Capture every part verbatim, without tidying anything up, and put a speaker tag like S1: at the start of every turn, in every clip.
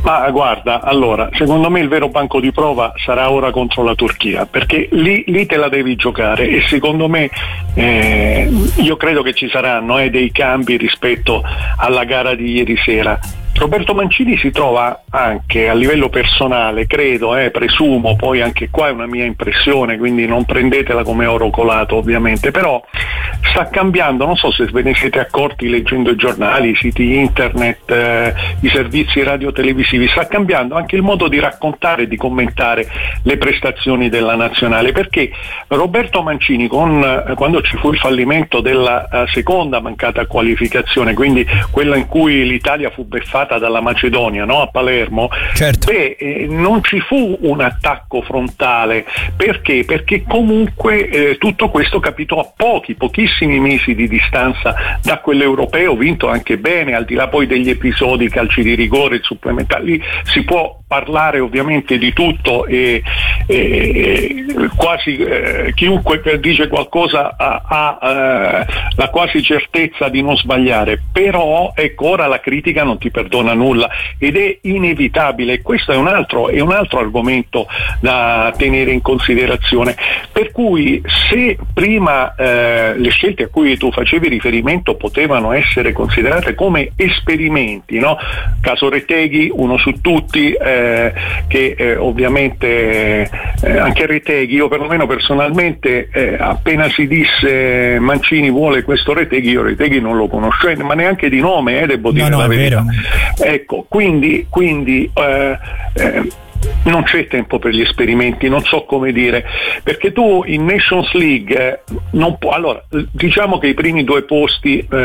S1: Ma guarda, allora, secondo me il vero banco di prova sarà ora contro la Turchia, perché lì, lì te la devi giocare e secondo me eh, io credo che ci saranno eh, dei cambi rispetto alla gara di ieri sera. Roberto Mancini si trova anche a livello personale, credo, eh, presumo, poi anche qua è una mia impressione, quindi non prendetela come oro colato ovviamente, però sta cambiando, non so se ve ne siete accorti leggendo i giornali, i siti internet, eh, i servizi radiotelevisivi, sta cambiando anche il modo di raccontare e di commentare le prestazioni della nazionale, perché Roberto Mancini con, eh, quando ci fu il fallimento della uh, seconda mancata qualificazione, quindi quella in cui l'Italia fu beffata dalla Macedonia, no? A Palermo,
S2: certo.
S1: beh, eh, non ci fu un attacco frontale, perché? Perché comunque eh, tutto questo capitò a pochi, pochissimi mesi di distanza da quell'europeo vinto anche bene, al di là poi degli episodi, calci di rigore, supplementari, lì si può parlare ovviamente di tutto e, e quasi eh, chiunque dice qualcosa ha, ha eh, la quasi certezza di non sbagliare, però ecco, ora la critica non ti perdona nulla ed è inevitabile. Questo è un altro, è un altro argomento da tenere in considerazione, per cui se prima eh, le scelte a cui tu facevi riferimento potevano essere considerate come esperimenti, no? Caso Reteghi, uno su tutti, eh, che eh, ovviamente eh, anche Reteghi, io perlomeno personalmente eh, appena si disse Mancini vuole questo Reteghi, io Reteghi non lo conoscevo, ma neanche di nome, eh, devo dire
S2: no, no,
S1: la verità.
S2: Vero.
S1: Ecco, quindi, quindi eh, eh, non c'è tempo per gli esperimenti, non so come dire, perché tu in Nations League eh, non può, allora diciamo che i primi due posti eh,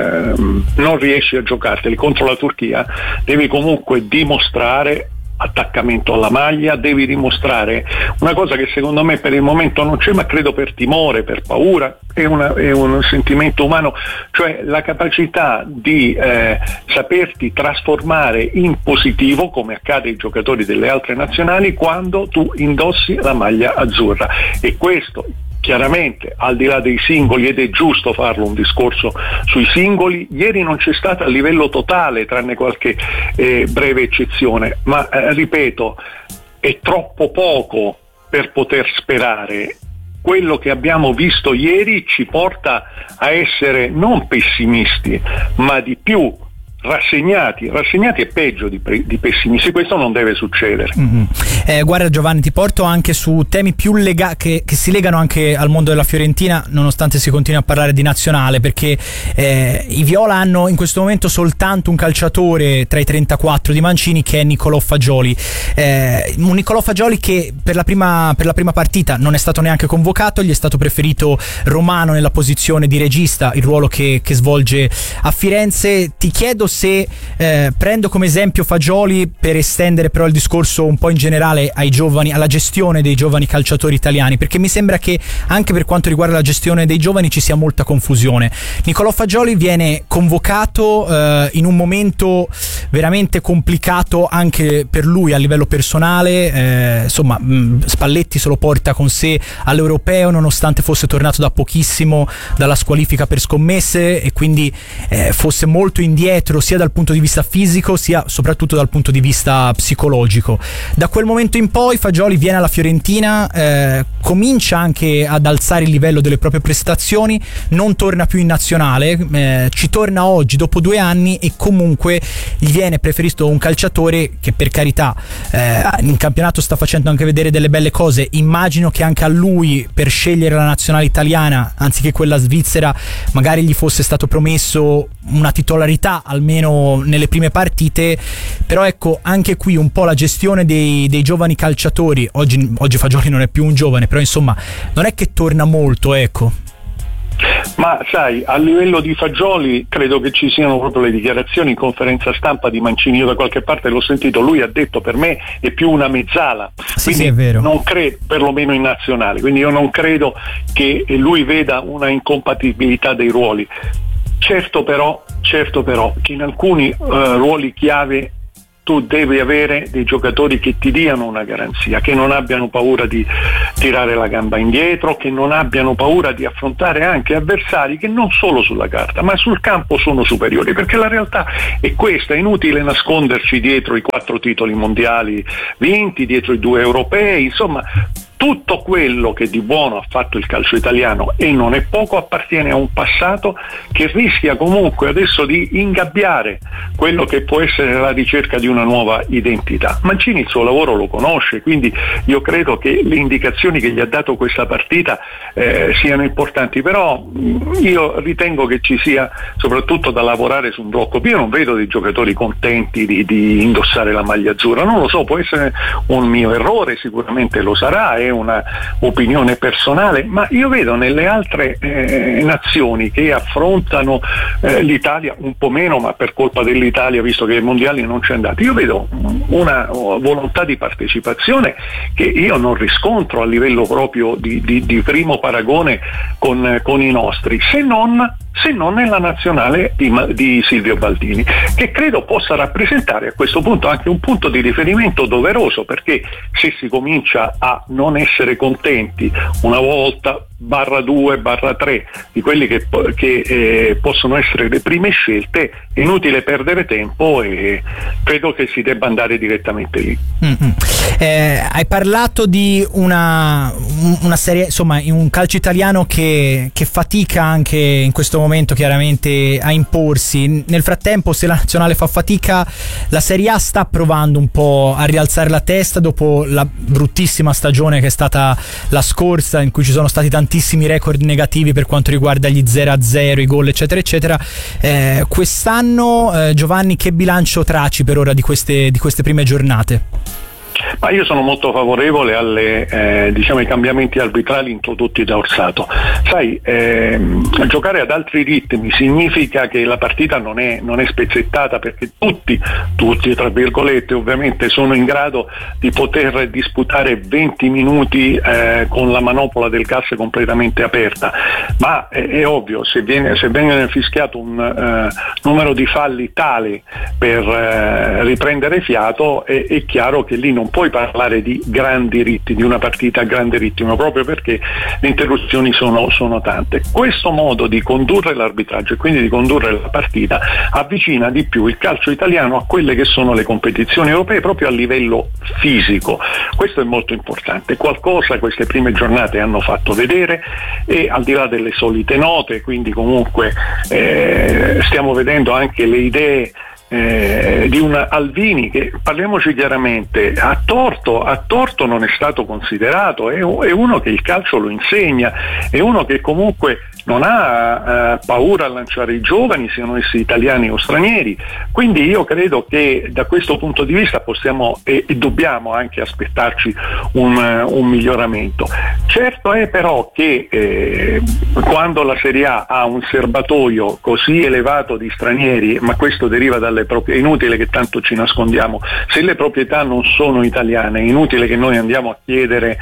S1: non riesci a giocarteli contro la Turchia, devi comunque dimostrare attaccamento alla maglia, devi dimostrare una cosa che secondo me per il momento non c'è, ma credo per timore, per paura, è, una, è un sentimento umano, cioè la capacità di eh, saperti trasformare in positivo, come accade ai giocatori delle altre nazionali, quando tu indossi la maglia azzurra, e questo chiaramente al di là dei singoli, ed è giusto farlo un discorso sui singoli, ieri non c'è stata a livello totale tranne qualche eh, breve eccezione, ma eh, ripeto, è troppo poco per poter sperare. Quello che abbiamo visto ieri ci porta a essere non pessimisti, ma di più rassegnati, rassegnati è peggio di, pre- di pessimisti, questo non deve succedere.
S2: Mm-hmm. Eh, guarda Giovanni, ti porto anche su temi più lega- che, che si legano anche al mondo della Fiorentina, nonostante si continui a parlare di nazionale, perché eh, i Viola hanno in questo momento soltanto un calciatore tra i trentaquattro di Mancini, che è Nicolò Fagioli, eh, un Nicolò Fagioli che per la prima per la prima partita non è stato neanche convocato, gli è stato preferito Romano nella posizione di regista, il ruolo che, che svolge a Firenze. Ti chiedo se eh, prendo come esempio Fagioli per estendere però il discorso un po' in generale ai giovani, alla gestione dei giovani calciatori italiani, perché mi sembra che anche per quanto riguarda la gestione dei giovani ci sia molta confusione. Nicolò Fagioli viene convocato eh, in un momento veramente complicato anche per lui a livello personale, eh, insomma mh, Spalletti se lo porta con sé all'Europeo nonostante fosse tornato da pochissimo dalla squalifica per scommesse e quindi eh, fosse molto indietro sia dal punto di vista fisico sia soprattutto dal punto di vista psicologico. Da quel momento in poi Fagioli viene alla Fiorentina, eh, comincia anche ad alzare il livello delle proprie prestazioni, non torna più in nazionale, eh, ci torna oggi dopo due anni e comunque gli viene preferito un calciatore che per carità eh, in campionato sta facendo anche vedere delle belle cose. Immagino che anche a lui per scegliere la nazionale italiana anziché quella svizzera magari gli fosse stato promesso una titolarità almeno nelle prime partite, però ecco anche qui un po' la gestione dei, dei giovani calciatori. Oggi, oggi Fagioli non è più un giovane, però insomma non è che torna molto, ecco.
S1: Ma sai, a livello di Fagioli credo che ci siano proprio le dichiarazioni in conferenza stampa di Mancini, io da qualche parte l'ho sentito, lui ha detto per me è più una mezzala,
S2: sì,
S1: quindi
S2: sì, è vero.
S1: Non credo, perlomeno in nazionale, quindi io non credo che lui veda una incompatibilità dei ruoli. Certo però, certo però che in alcuni uh, ruoli chiave tu devi avere dei giocatori che ti diano una garanzia, che non abbiano paura di tirare la gamba indietro, che non abbiano paura di affrontare anche avversari che non solo sulla carta ma sul campo sono superiori, perché la realtà è questa. È inutile nasconderci dietro i quattro titoli mondiali vinti, dietro i due europei, insomma tutto quello che di buono ha fatto il calcio italiano, e non è poco, appartiene a un passato che rischia comunque adesso di ingabbiare quello che può essere la ricerca di una nuova identità. Mancini il suo lavoro lo conosce, quindi io credo che le indicazioni che gli ha dato questa partita eh, siano importanti, però io ritengo che ci sia soprattutto da lavorare su un blocco. Io non vedo dei giocatori contenti di, di indossare la maglia azzurra, non lo so, può essere un mio errore, sicuramente lo sarà, è una opinione personale, ma io vedo nelle altre eh, nazioni che affrontano eh, l'Italia un po' meno, ma per colpa dell'Italia, visto che ai mondiali non c'è andato, io vedo una volontà di partecipazione che io non riscontro a livello proprio di, di, di primo paragone con, con i nostri, se non se non nella nazionale di, di Silvio Baldini, che credo possa rappresentare a questo punto anche un punto di riferimento doveroso, perché se si comincia a non essere contenti una volta, barra due, barra tre di quelli che, che eh, possono essere le prime scelte, è inutile perdere tempo e credo che si debba andare direttamente lì.
S2: Mm-hmm. Eh, hai parlato di una, una serie, insomma, in un calcio italiano che, che fatica anche in questo momento chiaramente a imporsi. Nel frattempo, se la nazionale fa fatica, la Serie A sta provando un po' a rialzare la testa dopo la bruttissima stagione che è stata la scorsa, in cui ci sono stati tantissimi record negativi per quanto riguarda gli zero a zero, i gol eccetera eccetera. Eh, quest'anno eh, Giovanni, che bilancio traci per ora di queste, di queste prime giornate?
S1: Ma io sono molto favorevole alle, eh, diciamo, ai cambiamenti arbitrali introdotti da Orsato. Sai, ehm, giocare ad altri ritmi significa che la partita non è, non è spezzettata, perché tutti, tutti tra virgolette ovviamente, sono in grado di poter disputare venti minuti eh, con la manopola del gas completamente aperta, ma è, è ovvio, se viene, se viene fischiato un eh, numero di falli tale per eh, riprendere fiato, è, è chiaro che lì non puoi parlare di grandi ritmi, di una partita a grande ritmo, proprio perché le interruzioni sono, sono tante. Questo modo di condurre l'arbitraggio e quindi di condurre la partita avvicina di più il calcio italiano a quelle che sono le competizioni europee proprio a livello fisico. Questo è molto importante, qualcosa queste prime giornate hanno fatto vedere, e al di là delle solite note, quindi comunque eh, stiamo vedendo anche le idee Eh, di un Alvini che, parliamoci chiaramente, a torto, a torto non è stato considerato, è, è uno che il calcio lo insegna, è uno che comunque non ha eh, paura a lanciare i giovani, siano essi italiani o stranieri, quindi io credo che da questo punto di vista possiamo e, e dobbiamo anche aspettarci un, un miglioramento. Certo è però che eh, quando la Serie A ha un serbatoio così elevato di stranieri, ma questo deriva dalle proprie, è inutile che tanto ci nascondiamo, se le proprietà non sono italiane è inutile che noi andiamo a chiedere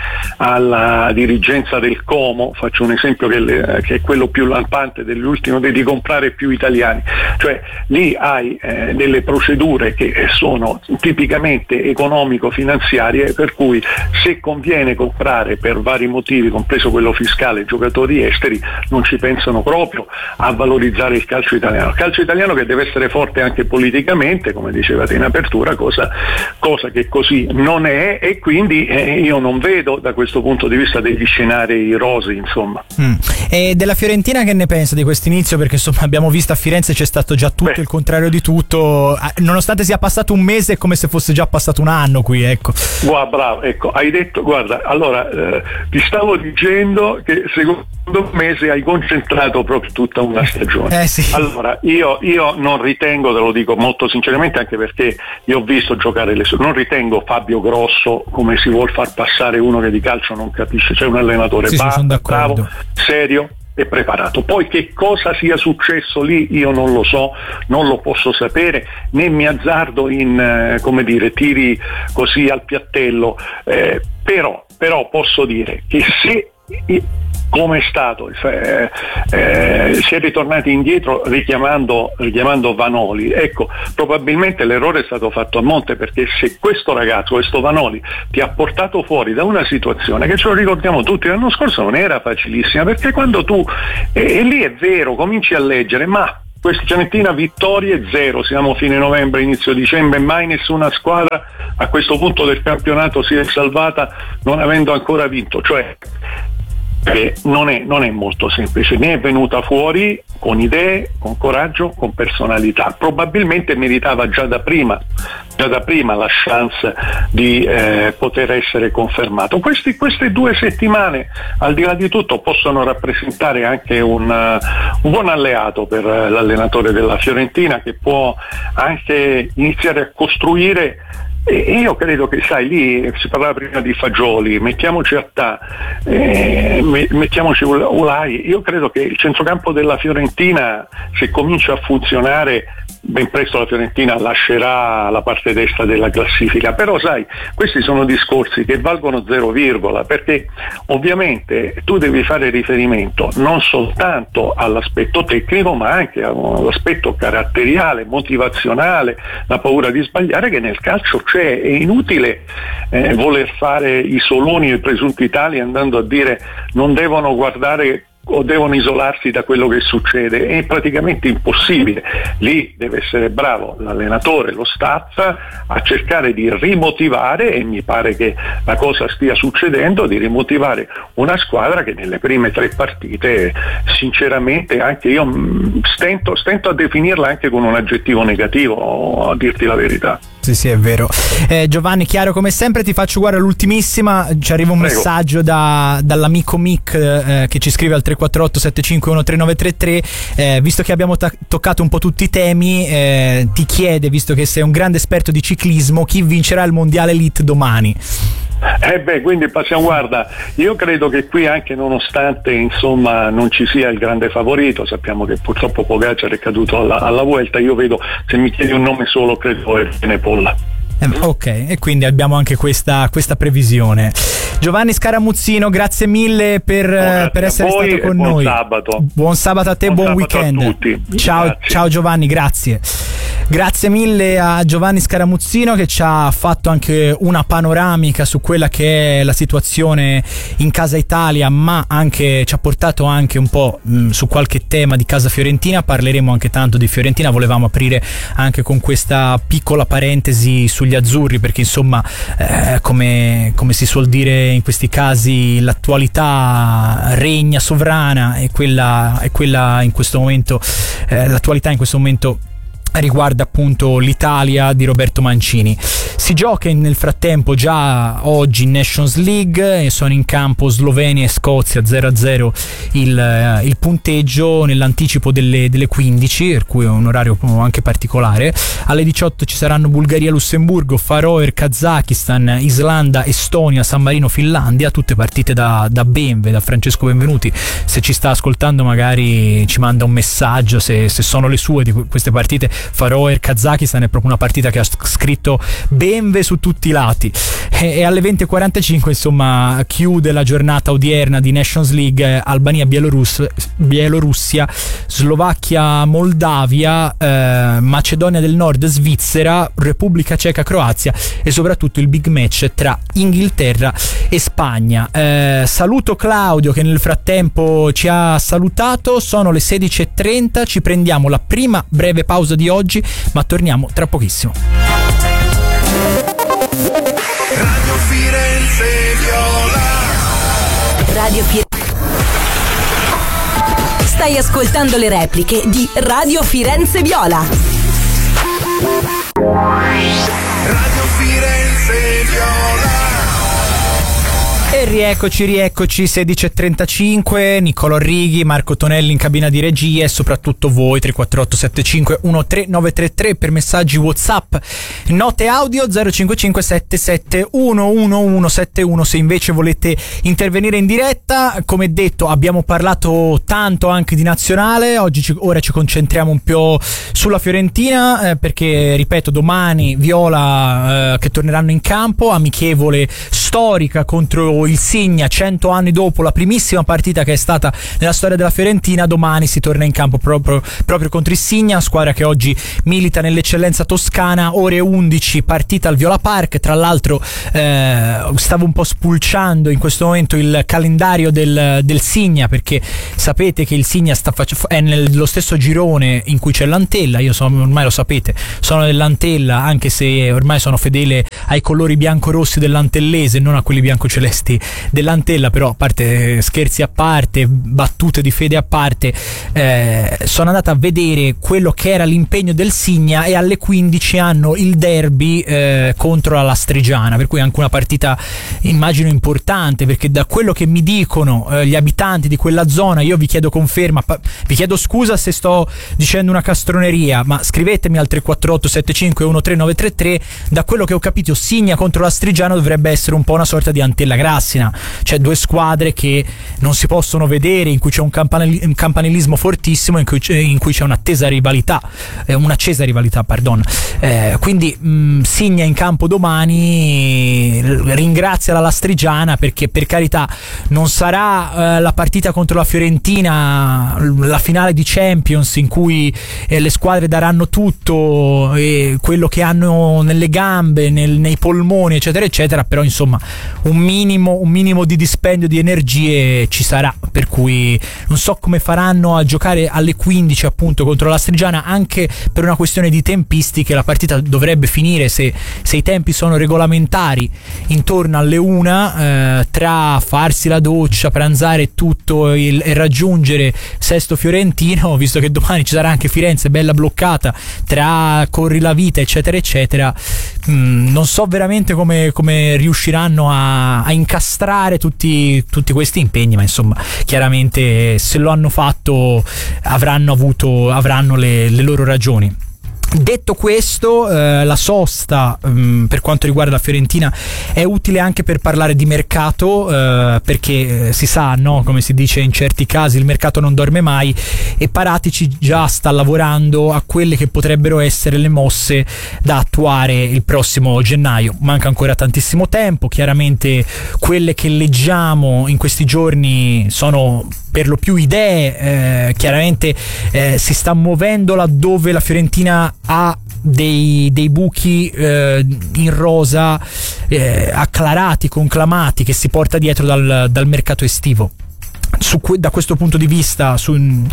S1: alla dirigenza del Como, faccio un esempio che, le, che è quello più lampante dell'ultimo, di comprare più italiani, cioè lì hai eh, delle procedure che sono tipicamente economico-finanziarie, per cui se conviene comprare per vari motivi, compreso quello fiscale, giocatori esteri, non ci pensano proprio a valorizzare il calcio italiano, il calcio italiano che deve essere forte anche politicamente, come dicevate in apertura, cosa, cosa che così non è, e quindi eh, io non vedo da questo punto di vista degli scenari rosi, insomma.
S2: Mm. E della Fiorentina che ne pensa di questo inizio? Perché insomma abbiamo visto a Firenze c'è stato già tutto Beh. il contrario di tutto, nonostante sia passato un mese è come se fosse già passato un anno qui, ecco.
S1: Guarda, bravo, ecco, hai detto, guarda, allora eh, ti stavo dicendo che secondo me hai concentrato proprio tutta una stagione.
S2: Eh sì.
S1: Allora, io, io non ritengo, te lo dico molto sinceramente, anche perché io ho visto giocare le sue, non ritengo Fabio Grosso come si vuol far passare uno che di calcio non capisce, c'è un allenatore
S2: sì,
S1: ba-
S2: sì,
S1: bravo, serio e preparato. Poi che cosa sia successo lì io non lo so, non lo posso sapere, né mi azzardo in eh, come dire tiri così al piattello, eh, però, però posso dire che se come è stato, eh, eh, si è ritornati indietro richiamando, richiamando Vanoli. Ecco, probabilmente l'errore è stato fatto a monte, perché se questo ragazzo, questo Vanoli, ti ha portato fuori da una situazione che, ce lo ricordiamo tutti, l'anno scorso non era facilissima, perché quando tu, e, e lì è vero, cominci a leggere, ma questa Fiorentina vittorie zero, siamo fine novembre, inizio dicembre, mai nessuna squadra a questo punto del campionato si è salvata non avendo ancora vinto, cioè che non è, non è molto semplice, ne è venuta fuori con idee, con coraggio, con personalità. Probabilmente meritava già da prima, già da prima la chance di eh, poter essere confermato. Questi, queste due settimane, al di là di tutto, possono rappresentare anche un, uh, un buon alleato per uh, l'allenatore della Fiorentina, che può anche iniziare a costruire. E io credo che, sai, lì si parlava prima di Fagioli, mettiamoci Attà, eh, mettiamoci Ulai. Io credo che il centrocampo della Fiorentina, se comincia a funzionare, ben presto la Fiorentina lascerà la parte destra della classifica. Però sai, questi sono discorsi che valgono zero virgola, perché ovviamente tu devi fare riferimento non soltanto all'aspetto tecnico, ma anche all'aspetto caratteriale, motivazionale, la paura di sbagliare che nel calcio c'è. È inutile eh, voler fare i soloni e i presunti tali andando a dire non devono guardare o devono isolarsi da quello che succede. È praticamente impossibile. Lì deve essere bravo l'allenatore, lo staff, a cercare di rimotivare, e mi pare che la cosa stia succedendo, di rimotivare una squadra che nelle prime tre partite, sinceramente, anche io stento, stento a definirla anche con un aggettivo negativo, a dirti la verità.
S2: Sì, sì, è vero. Eh, Giovanni, chiaro come sempre, ti faccio guardare l'ultimissima. Ci arriva un Prego. messaggio da, dall'amico Mick eh, che ci scrive al tre quattro otto sette cinque uno tre nove tre tre. Eh, visto che abbiamo ta- toccato un po' tutti i temi, eh, ti chiede, visto che sei un grande esperto di ciclismo, chi vincerà il mondiale elite domani?
S1: Eh beh, quindi passiamo, guarda, io credo che qui, anche nonostante insomma non ci sia il grande favorito, sappiamo che purtroppo Pogacar è caduto alla, alla Vuelta, io vedo, se mi chiedi un nome solo, credo è Benepolla.
S2: Eh, ok, e quindi abbiamo anche questa, questa previsione. Giovanni Scaramuzzino, grazie mille per,
S1: no,
S2: per essere stato con
S1: buon
S2: noi.
S1: Sabato.
S2: Buon sabato a te, buon, buon weekend.
S1: A tutti.
S2: Ciao, ciao Giovanni, grazie. Grazie mille a Giovanni Scaramuzzino, che ci ha fatto anche una panoramica su quella che è la situazione in casa Italia, ma anche ci ha portato anche un po' mh, su qualche tema di casa Fiorentina. Parleremo anche tanto di Fiorentina, volevamo aprire anche con questa piccola parentesi sugli azzurri, perché insomma eh, come, come si suol dire in questi casi, l'attualità regna sovrana, e quella, è quella in questo momento, eh, l'attualità in questo momento riguarda appunto l'Italia di Roberto Mancini. Si gioca nel frattempo già oggi in Nations League e sono in campo Slovenia e Scozia, zero a zero il, il punteggio nell'anticipo delle, delle quindici, per cui è un orario anche particolare. Alle diciotto ci saranno Bulgaria, Lussemburgo, Faroe, Kazakistan, Islanda, Estonia, San Marino, Finlandia, tutte partite da, da Benve, da Francesco Benvenuti. Se ci sta ascoltando magari ci manda un messaggio se, se sono le sue di queste partite. Faroe, Kazakistan è proprio una partita che ha scritto Benve su tutti i lati. E, e alle venti e quarantacinque insomma chiude la giornata odierna di Nations League Albania, Bielorus, Bielorussia, Slovacchia, Moldavia, eh, Macedonia del Nord, Svizzera, Repubblica Ceca, Croazia, e soprattutto il big match tra Inghilterra e Spagna. Eh, saluto Claudio, che nel frattempo ci ha salutato. Sono le sedici e trenta, ci prendiamo la prima breve pausa di oggi, ma torniamo tra pochissimo.
S3: Radio Firenze Viola. Radio Firenze. Stai ascoltando le repliche di Radio Firenze Viola.
S1: Radio Firenze Viola.
S2: E rieccoci, rieccoci, sedici e trentacinque, Niccolò Righi, Marco Tonelli in cabina di regia, e soprattutto voi, tre quattro otto sette cinque uno tre nove tre tre per messaggi WhatsApp, note audio zero cinque cinque sette sette uno uno uno sette uno se invece volete intervenire in diretta. Come detto, abbiamo parlato tanto anche di nazionale, oggi ci, ora ci concentriamo un po' sulla Fiorentina, eh, perché ripeto, domani Viola eh, che torneranno in campo, amichevole storica contro contro il Signa, cento anni dopo la primissima partita che è stata nella storia della Fiorentina. Domani si torna in campo proprio, proprio contro il Signa, squadra che oggi milita nell'eccellenza toscana. Ore undici, partita al Viola Park. Tra l'altro eh, stavo un po' spulciando in questo momento il calendario del, del Signa, perché sapete che il Signa sta facendo, è nello stesso girone in cui c'è l'Antella. Io sono, ormai lo sapete, sono dell'Antella, anche se ormai sono fedele ai colori bianco-rossi dell'antellese, non a quelli bianco-celesti dell'Antella. Però a parte, scherzi a parte, battute di fede a parte, eh, sono andata a vedere quello che era l'impegno del Signa, e alle quindici hanno il derby eh, contro la Lastrigiana, per cui anche una partita immagino importante, perché da quello che mi dicono eh, gli abitanti di quella zona, io vi chiedo conferma, pa- vi chiedo scusa se sto dicendo una castroneria, ma scrivetemi al tre quattro otto sette cinque uno tre nove tre tre. Da quello che ho capito, Signa contro Lastrigiana dovrebbe essere un po' una sorta di Antella Grassina, cioè due squadre che non si possono vedere, in cui c'è un, campanil- un campanilismo fortissimo, in cui c'è, in cui c'è un'attesa rivalità, eh, un'accesa rivalità, pardon. Eh, quindi mh, Signa in campo domani, ringrazia la Lastrigiana, perché per carità non sarà eh, la partita contro la Fiorentina, la finale di Champions in cui eh, le squadre daranno tutto, e quello che hanno nelle gambe, nel, nei polmoni, eccetera eccetera, però insomma un minimo, un minimo di dispendio di energie ci sarà, per cui non so come faranno a giocare alle quindici appunto contro la Lastrigiana, anche per una questione di tempistiche. La partita dovrebbe finire, se, se i tempi sono regolamentari, intorno alle una, eh, tra farsi la doccia, pranzare e tutto, il, e raggiungere Sesto Fiorentino, visto che domani ci sarà anche Firenze bella bloccata, tra corri la vita eccetera eccetera. Mm, non so veramente come, come riusciranno a, a incastrare tutti, tutti questi impegni, ma insomma chiaramente se lo hanno fatto avranno avuto avranno le, le loro ragioni. Detto questo, eh, la sosta mh, per quanto riguarda la Fiorentina è utile anche per parlare di mercato, eh, perché eh, si sa, no? Come si dice in certi casi, il mercato non dorme mai, e Paratici già sta lavorando a quelle che potrebbero essere le mosse da attuare il prossimo gennaio. Manca ancora tantissimo tempo, chiaramente quelle che leggiamo in questi giorni sono per lo più idee, eh, chiaramente eh, si sta muovendo laddove la Fiorentina ha dei, dei buchi eh, in rosa eh, acclarati, conclamati, che si porta dietro dal, dal mercato estivo. Su, da questo punto di vista su,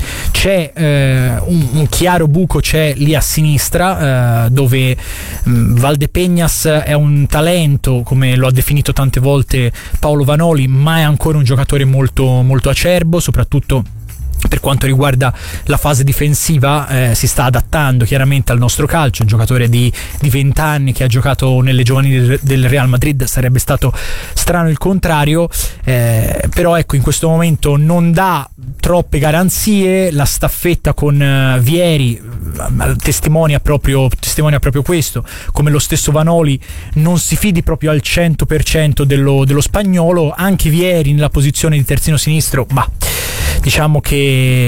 S2: c'è eh, un, un chiaro buco, c'è lì a sinistra, eh, dove mh, Valdepeñas è un talento, come lo ha definito tante volte Paolo Vanoli, ma è ancora un giocatore molto, molto acerbo, soprattutto per quanto riguarda la fase difensiva. Eh, si sta adattando chiaramente al nostro calcio, un giocatore di, di venti anni che ha giocato nelle giovanili del Real Madrid, sarebbe stato strano il contrario, eh, però ecco, in questo momento non dà troppe garanzie. La staffetta con uh, Vieri uh, testimonia proprio, testimonia proprio questo, come lo stesso Vanoli non si fidi proprio al cento per cento dello, dello spagnolo. Anche Vieri nella posizione di terzino sinistro, ma diciamo che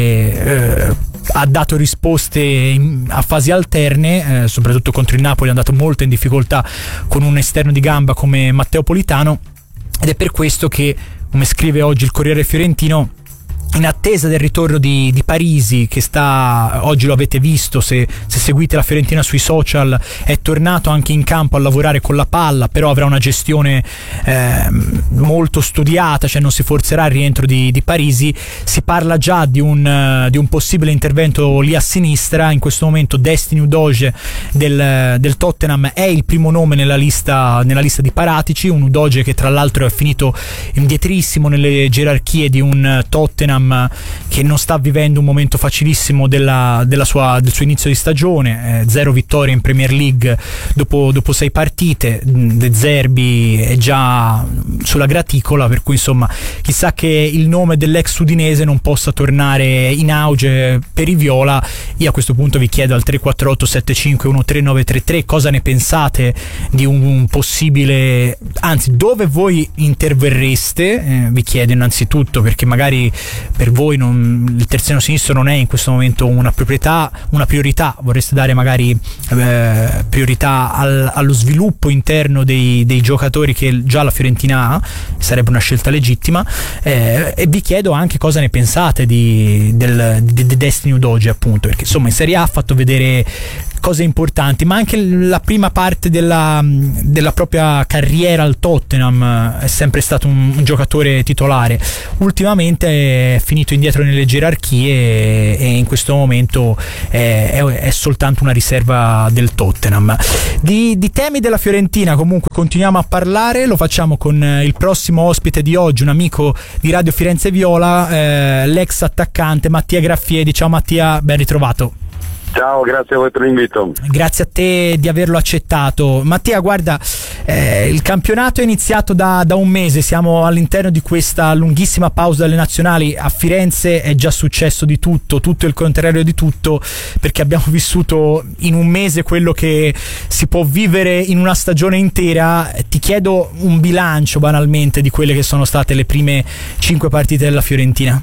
S2: eh, ha dato risposte in, a fasi alterne, eh, soprattutto contro il Napoli è andato molto in difficoltà con un esterno di gamba come Matteo Politano, ed è per questo che, come scrive oggi il Corriere Fiorentino, in attesa del ritorno di, di Parisi, che sta, oggi lo avete visto se, se seguite la Fiorentina sui social, è tornato anche in campo a lavorare con la palla, però avrà una gestione eh, molto studiata, cioè non si forzerà il rientro di, di Parisi. Si parla già di un, di un possibile intervento lì a sinistra. In questo momento Destiny Udoge del, del Tottenham è il primo nome nella lista, nella lista di Paratici, un Udoge che tra l'altro è finito indietrissimo nelle gerarchie di un Tottenham che non sta vivendo un momento facilissimo della, della sua, del suo inizio di stagione, eh, zero vittorie in Premier League dopo, dopo sei partite. De Zerbi è già sulla graticola, per cui insomma chissà che il nome dell'ex udinese non possa tornare in auge per i viola. Io a questo punto vi chiedo al tre quattro otto sette cinque uno tre nove tre tre cosa ne pensate di un, un possibile, anzi dove voi interverreste, eh, vi chiedo innanzitutto, perché magari per voi non, il terzino sinistro non è in questo momento una proprietà, una priorità, vorreste dare magari eh, priorità al, allo sviluppo interno dei, dei giocatori che già la Fiorentina ha, sarebbe una scelta legittima, eh, e vi chiedo anche cosa ne pensate di, del, di, di Destiny Udogie, appunto, perché insomma in Serie A ha fatto vedere cose importanti, ma anche la prima parte della, della propria carriera al Tottenham, è sempre stato un, un giocatore titolare. Ultimamente è finito indietro nelle gerarchie e, e in questo momento è, è, è soltanto una riserva del Tottenham. Di, di temi della Fiorentina comunque continuiamo a parlare, lo facciamo con il prossimo ospite di oggi, un amico di Radio Firenze Viola, eh, l'ex attaccante Mattia Graffiedi. Ciao Mattia, ben ritrovato.
S4: Ciao, grazie a voi per l'invito.
S2: Grazie a te di averlo accettato. Mattia, guarda, eh, il campionato è iniziato da, da un mese, siamo all'interno di questa lunghissima pausa dalle nazionali. A Firenze è già successo di tutto, tutto il contrario di tutto, perché abbiamo vissuto in un mese quello che si può vivere in una stagione intera. Ti chiedo un bilancio banalmente di quelle che sono state le prime cinque partite della Fiorentina.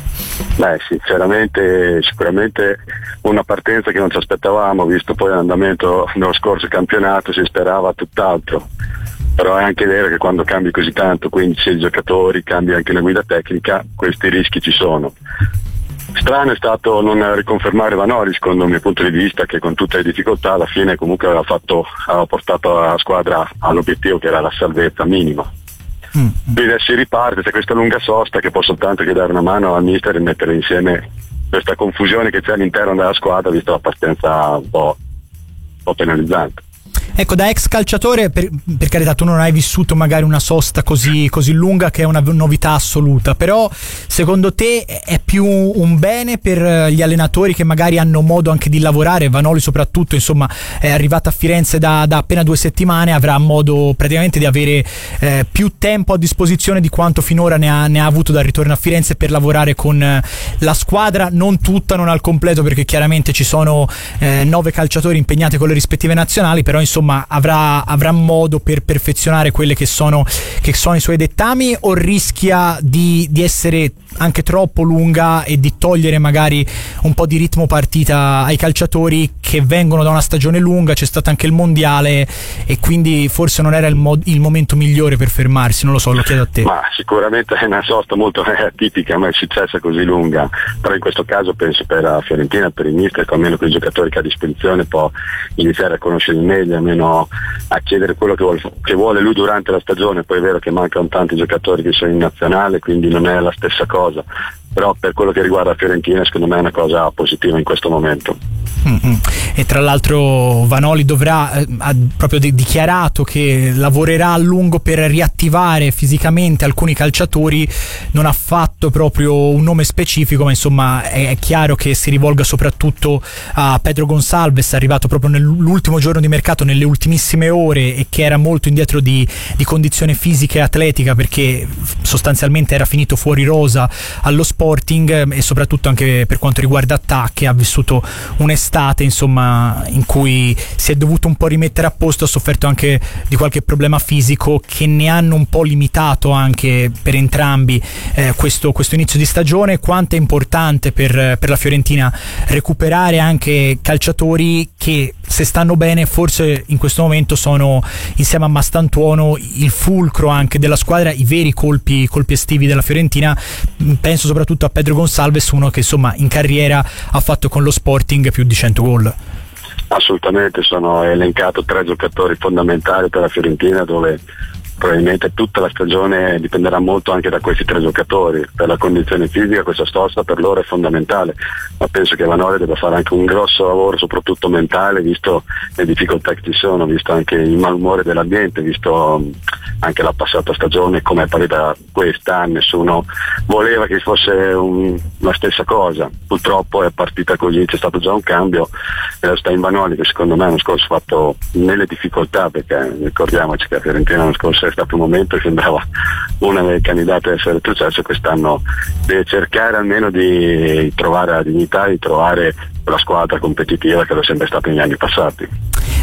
S4: Beh, sinceramente, sicuramente una partenza che non ci aspettavamo, visto poi l'andamento dello scorso campionato, si sperava tutt'altro. Però è anche vero che quando cambi così tanto, quindi sei giocatori, cambi anche la guida tecnica, questi rischi ci sono. Strano è stato non riconfermare Vanoli, secondo il mio punto di vista, che con tutte le difficoltà alla fine comunque aveva, fatto, aveva portato la squadra all'obiettivo che era la salvezza minima. Mm. Quindi si riparte, c'è questa lunga sosta che può soltanto che dare una mano al mister e mettere insieme questa confusione che c'è all'interno della squadra, visto la partenza un po', un po' penalizzante.
S2: Ecco, da ex calciatore, per, per carità, tu non hai vissuto magari una sosta così, così lunga, che è una novità assoluta, però secondo te è più un bene per gli allenatori che magari hanno modo anche di lavorare? Vanoli soprattutto, insomma, è arrivato a Firenze da, da appena due settimane, avrà modo praticamente di avere eh, più tempo a disposizione di quanto finora ne ha, ne ha avuto dal ritorno a Firenze per lavorare con la squadra, non tutta, non al completo, perché chiaramente ci sono eh, nove calciatori impegnati con le rispettive nazionali, però insomma avrà, avrà modo per perfezionare quelle che sono, che sono i suoi dettami, o rischia di, di essere anche troppo lunga e di togliere magari un po' di ritmo partita ai calciatori che vengono da una stagione lunga? C'è stato anche il mondiale e quindi forse non era il, mo- il momento migliore per fermarsi, non lo so, lo chiedo a te.
S4: Ma sicuramente è una sosta molto atipica, ma è successa così lunga, però in questo caso penso per la Fiorentina, per il mister, che almeno con i giocatori che ha a disposizione può iniziare a conoscere meglio, almeno a chiedere quello che vuole, che vuole lui durante la stagione. Poi è vero che mancano tanti giocatori che sono in nazionale, quindi non è la stessa cosa, però per quello che riguarda la Fiorentina secondo me è una cosa positiva in questo momento.
S2: Mm-hmm. E tra l'altro Vanoli dovrà eh, ha proprio di- dichiarato che lavorerà a lungo per riattivare fisicamente alcuni calciatori. Non ha fatto proprio un nome specifico, ma insomma è, è chiaro che si rivolga soprattutto a Pedro Gonçalves, arrivato proprio nell'ultimo giorno di mercato, nelle ultimissime ore, e che era molto indietro di, di condizione fisica e atletica, perché sostanzialmente era finito fuori rosa allo Sporting, e soprattutto anche per quanto riguarda attacchi ha vissuto un'estate insomma in cui si è dovuto un po' rimettere a posto, ha sofferto anche di qualche problema fisico che ne hanno un po' limitato anche per entrambi eh, questo, questo inizio di stagione. Quanto è importante per, per la Fiorentina recuperare anche calciatori che, se stanno bene, forse in questo momento sono, insieme a Mastantuono, il fulcro anche della squadra, i veri colpi, colpi estivi della Fiorentina. Penso soprattutto a Pedro Gonçalves, uno che insomma in carriera ha fatto con lo Sporting più di cento gol.
S4: Assolutamente, sono elencato tre giocatori fondamentali per la Fiorentina, dove probabilmente tutta la stagione dipenderà molto anche da questi tre giocatori. Per la condizione fisica questa sosta per loro è fondamentale, ma penso che Vanoli debba fare anche un grosso lavoro soprattutto mentale, visto le difficoltà che ci sono, visto anche il malumore dell'ambiente, visto anche la passata stagione come è partita questa. Nessuno voleva che fosse un, la stessa cosa, purtroppo è partita così, c'è stato già un cambio e lo sta in Vanoli, che secondo me l'anno scorso ha fatto nelle difficoltà, perché ricordiamoci che la Fiorentina l'anno scorso è stato un momento che sembrava una delle candidate a essere retrocesso, quest'anno deve cercare almeno di trovare la dignità, di trovare la squadra competitiva che era sempre stata negli anni passati.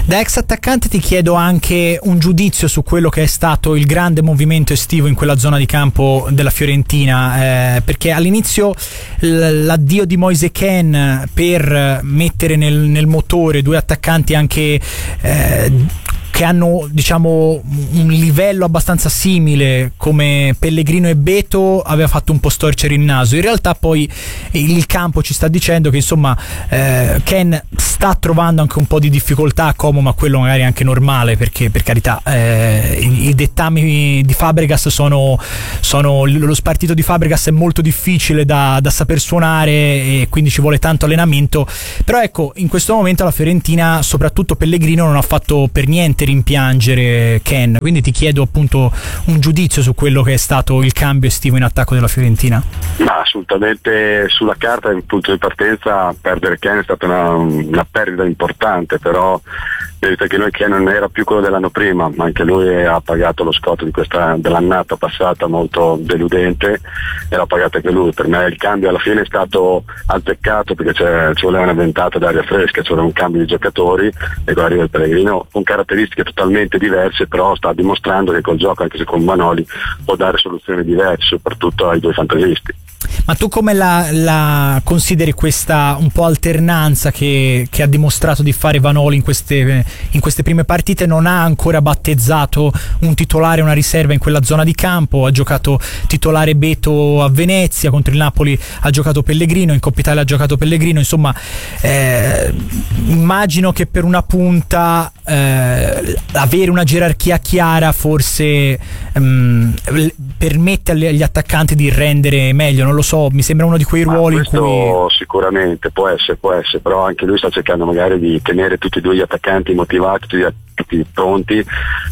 S2: Da ex attaccante ti chiedo anche un giudizio su quello che è stato il grande movimento estivo in quella zona di campo della Fiorentina, eh, perché all'inizio l'addio di Moise Kean per mettere nel, nel motore due attaccanti anche eh, che hanno, diciamo, un livello abbastanza simile come Pellegrino e Beto aveva fatto un po' storcere il naso. In realtà poi il campo ci sta dicendo che insomma eh, Kean sta trovando anche un po' di difficoltà a Como, ma quello magari è anche normale, perché per carità eh, i, i dettami di Fabregas sono, sono lo spartito di Fabregas è molto difficile da, da saper suonare e quindi ci vuole tanto allenamento. Però ecco, in questo momento la Fiorentina, soprattutto Pellegrino, non ha fatto per niente rimpiangere Kean, quindi ti chiedo appunto un giudizio su quello che è stato il cambio estivo in attacco della Fiorentina.
S4: Ma assolutamente, sulla carta il punto di partenza perdere Kean è stata una, una perdita importante, però vedete che noi Kean non era più quello dell'anno prima, ma anche lui ha pagato lo scotto di questa, dell'annata passata molto deludente, e l'ha pagato anche lui. Per me il cambio alla fine è stato azzeccato, perché ci voleva una ventata d'aria fresca, ci voleva un cambio di giocatori, e qua arriva il Pellegrino con caratteristiche totalmente diverse, però sta dimostrando che col gioco, anche se con Vanoli, può dare soluzioni diverse, soprattutto ai due fantasisti.
S2: Ma tu come la, la consideri questa un po' alternanza che, che ha dimostrato di fare Vanoli in queste, in queste prime partite? Non ha ancora battezzato un titolare e una riserva in quella zona di campo, ha giocato titolare Beto a Venezia, contro il Napoli ha giocato Pellegrino, in Coppa Italia ha giocato Pellegrino, insomma eh, immagino che per una punta eh, avere una gerarchia chiara forse ehm, permette agli attaccanti di rendere meglio, non lo so, mi sembra uno di quei ruoli in cui
S4: sicuramente può essere, può essere, però anche lui sta cercando magari di tenere tutti e due gli attaccanti motivati, tutti, tutti pronti,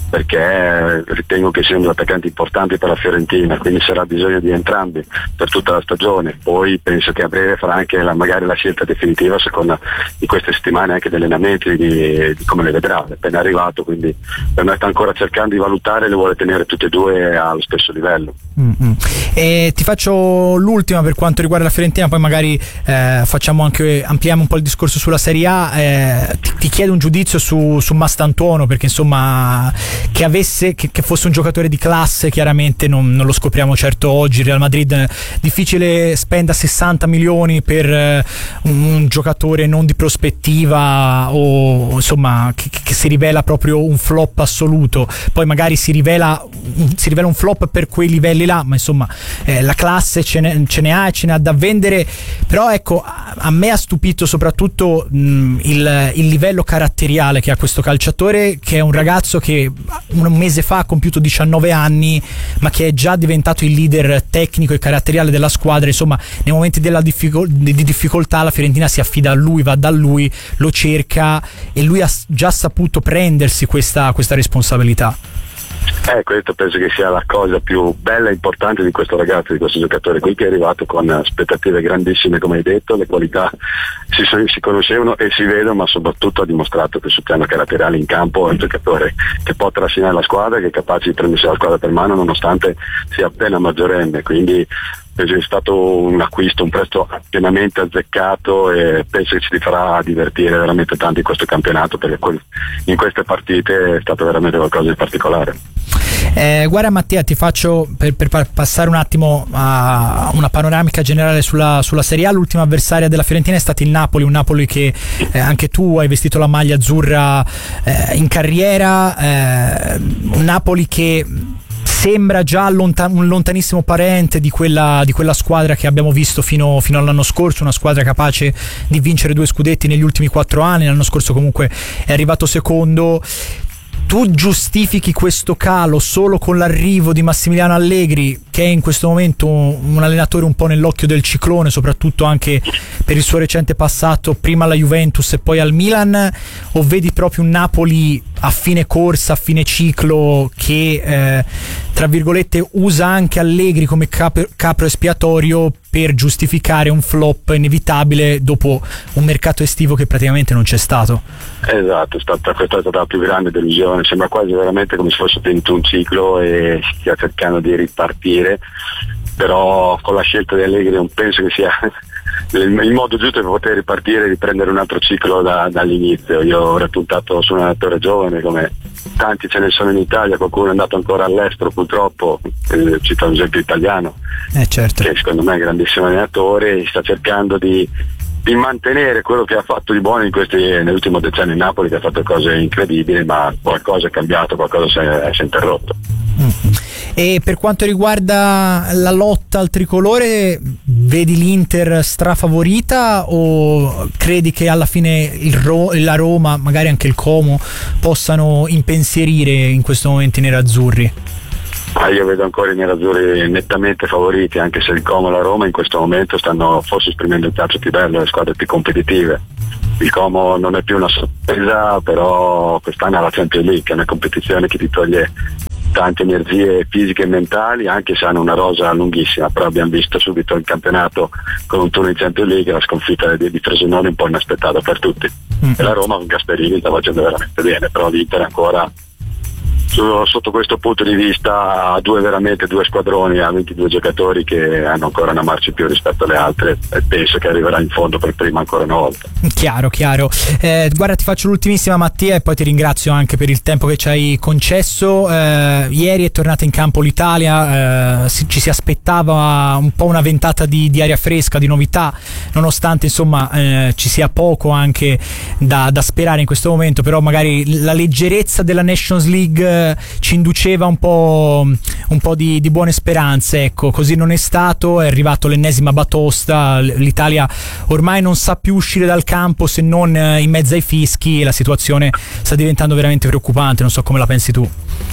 S4: perché ritengo che siano due attaccanti importanti per la Fiorentina, quindi sarà bisogno di entrambi per tutta la stagione. Poi penso che a breve farà anche la, magari la scelta definitiva a seconda di queste settimane, anche degli allenamenti, di, di come le vedrà, è appena arrivato, quindi per me sta ancora cercando di valutare e le vuole tenere tutti e due allo stesso livello.
S2: Mm-hmm. E ti faccio l'ultima per quanto riguarda la Fiorentina, poi magari eh, facciamo anche, ampliamo un po' il discorso sulla Serie A. eh, ti, ti chiedo un giudizio su, su Mastantuono, perché insomma che avesse che, che fosse un giocatore di classe chiaramente non, non lo scopriamo certo oggi. Il Real Madrid eh, difficile spenda sessanta milioni per eh, un, un giocatore non di prospettiva, o insomma che, che si rivela proprio un flop assoluto. Poi magari si rivela si rivela un flop per quei livelli là, ma insomma eh, la classe ce ne, ce ne ha e ce ne ha da vendere. Però ecco, a, a me ha stupito soprattutto mh, il, il livello caratteriale che ha questo calciatore, che è un ragazzo che un mese fa ha compiuto diciannove anni, ma che è già diventato il leader tecnico e caratteriale della squadra. Insomma, nei momenti della difficol- di difficoltà la Fiorentina si affida a lui, va da lui, lo cerca, e lui ha già saputo prendersi questa, questa responsabilità.
S4: Eh, questo penso che sia la cosa più bella e importante di questo ragazzo, di questo giocatore qui, che è arrivato con aspettative grandissime, come hai detto. Le qualità si, si conoscevano e si vedono, ma soprattutto ha dimostrato che sul piano caratteriale in campo è un giocatore che può trascinare la squadra, che è capace di prendersi la squadra per mano nonostante sia appena maggiorenne, quindi penso che è stato un acquisto, un prezzo pienamente azzeccato, e penso che ci farà divertire veramente tanto in questo campionato, perché in queste partite è stato veramente qualcosa di particolare.
S2: Eh, guarda Mattia, ti faccio per, per passare un attimo a una panoramica generale sulla, sulla Serie A. L'ultima avversaria della Fiorentina è stato il Napoli, un Napoli che eh, anche tu hai vestito la maglia azzurra eh, in carriera, eh, un Napoli che sembra già lontan- un lontanissimo parente di quella, di quella squadra che abbiamo visto fino, fino all'anno scorso, una squadra capace di vincere due scudetti negli ultimi quattro anni. L'anno scorso comunque è arrivato secondo. Tu giustifichi questo calo solo con l'arrivo di Massimiliano Allegri, che è in questo momento un allenatore un po' nell'occhio del ciclone, soprattutto anche per il suo recente passato prima alla Juventus e poi al Milan, o vedi proprio un Napoli a fine corsa, a fine ciclo, che eh, tra virgolette usa anche Allegri come cap- capro espiatorio per giustificare un flop inevitabile dopo un mercato estivo che praticamente non c'è stato?
S4: Esatto, è stata, questa è stata la più grande delusione. Sembra quasi veramente come se fosse finito un ciclo e si stia cercando di ripartire, però con la scelta di Allegri non penso che sia il, il modo giusto per poter ripartire e riprendere un altro ciclo da, dall'inizio. Io ho puntato su un allenatore giovane, come tanti ce ne sono in Italia, qualcuno è andato ancora all'estero purtroppo, eh, cito un esempio italiano,
S2: eh, certo.
S4: che secondo me è un grandissimo allenatore, sta cercando di, di mantenere quello che ha fatto di buono in questi, nell'ultimo decennio in Napoli, che ha fatto cose incredibili, ma qualcosa è cambiato, qualcosa si è, si è interrotto.
S2: Mm. E per quanto riguarda la lotta al tricolore, vedi l'Inter strafavorita o credi che alla fine il Ro- la Roma, magari anche il Como, possano impensierire in questo momento i nerazzurri?
S4: Ah, io vedo ancora i nerazzurri nettamente favoriti, anche se il Como e la Roma in questo momento stanno forse esprimendo il calcio più bello, le squadre più competitive. Il Como non è più una sorpresa, però quest'anno è la Champions League, che è una competizione che ti toglie tante energie fisiche e mentali, anche se hanno una rosa lunghissima, però abbiamo visto subito il campionato con un turno in Champions League, la sconfitta di, di Frosinone un po' inaspettata per tutti. Mm. E la Roma con Gasperini sta facendo veramente bene, però l'Inter ancora sotto questo punto di vista ha due veramente due squadroni, ha ventidue giocatori che hanno ancora una marcia in più rispetto alle altre, e penso che arriverà in fondo per prima ancora una volta.
S2: Chiaro, chiaro. Eh, guarda, ti faccio l'ultimissima, Mattia, e poi ti ringrazio anche per il tempo che ci hai concesso. Eh, ieri è tornata in campo l'Italia, eh, si, ci si aspettava un po' una ventata di, di aria fresca, di novità, nonostante insomma eh, ci sia poco anche da, da sperare in questo momento, però magari la leggerezza della Nations League ci induceva un po', un po' di, di buone speranze, ecco. Così non è stato, è arrivato l'ennesima batosta, l'Italia ormai non sa più uscire dal campo se non in mezzo ai fischi, e la situazione sta diventando veramente preoccupante. Non so come la pensi tu.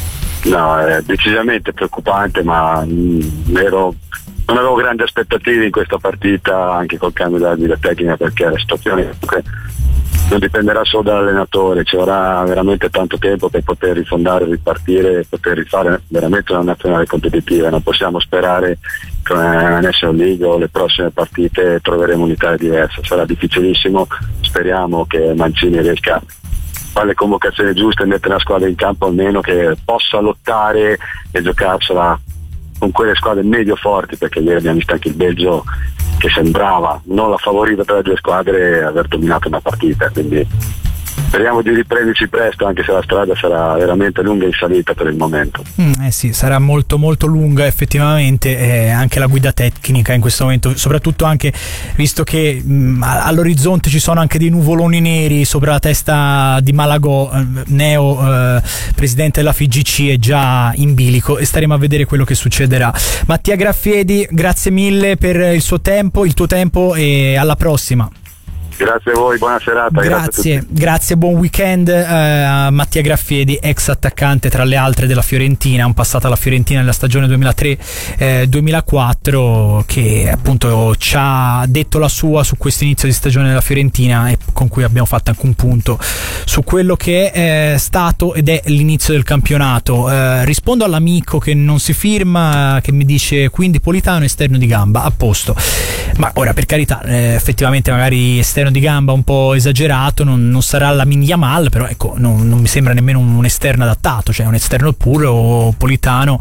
S4: No, è decisamente preoccupante, ma mh, ero, non avevo grandi aspettative in questa partita, anche col cambio di tecnica, perché la situazione comunque non dipenderà solo dall'allenatore, ci vorrà veramente tanto tempo per poter rifondare, ripartire e poter rifare veramente una nazionale competitiva. Non possiamo sperare che la National League o le prossime partite troveremo un'Italia diversa, sarà difficilissimo. Speriamo che Mancini riesca a fare le convocazioni giuste e mettere la squadra in campo, almeno che possa lottare e giocarsela con quelle squadre medio forti, perché ieri abbiamo visto anche il Belgio che sembrava non la favorita tra le due squadre aver dominato una partita, quindi speriamo di riprenderci presto, anche se la strada sarà veramente lunga in salita per il momento.
S2: Mm, eh sì, sarà molto molto lunga effettivamente, eh, anche la guida tecnica in questo momento, soprattutto anche visto che mh, all'orizzonte ci sono anche dei nuvoloni neri sopra la testa di Malagò, eh, neo eh, presidente della F I G C, è già in bilico, e staremo a vedere quello che succederà. Mattia Graffiedi, grazie mille per il suo tempo, il tuo tempo, e alla prossima.
S4: Grazie a voi, buona serata.
S2: Grazie,
S4: grazie,
S2: grazie, buon weekend eh, a Mattia Graffiedi, ex attaccante tra le altre della Fiorentina, un passato alla Fiorentina nella stagione duemilatré duemilaquattro, che appunto ci ha detto la sua su questo inizio di stagione della Fiorentina, e con cui abbiamo fatto anche un punto su quello che è stato ed è l'inizio del campionato. Eh, rispondo all'amico che non si firma, che mi dice quindi Politano esterno di gamba, a posto. Ma ora, per carità, eh, effettivamente magari esterno di gamba un po' esagerato, non, non sarà la Lamine Yamal, però ecco, non, non mi sembra nemmeno un, un esterno adattato, cioè un esterno puro Politano,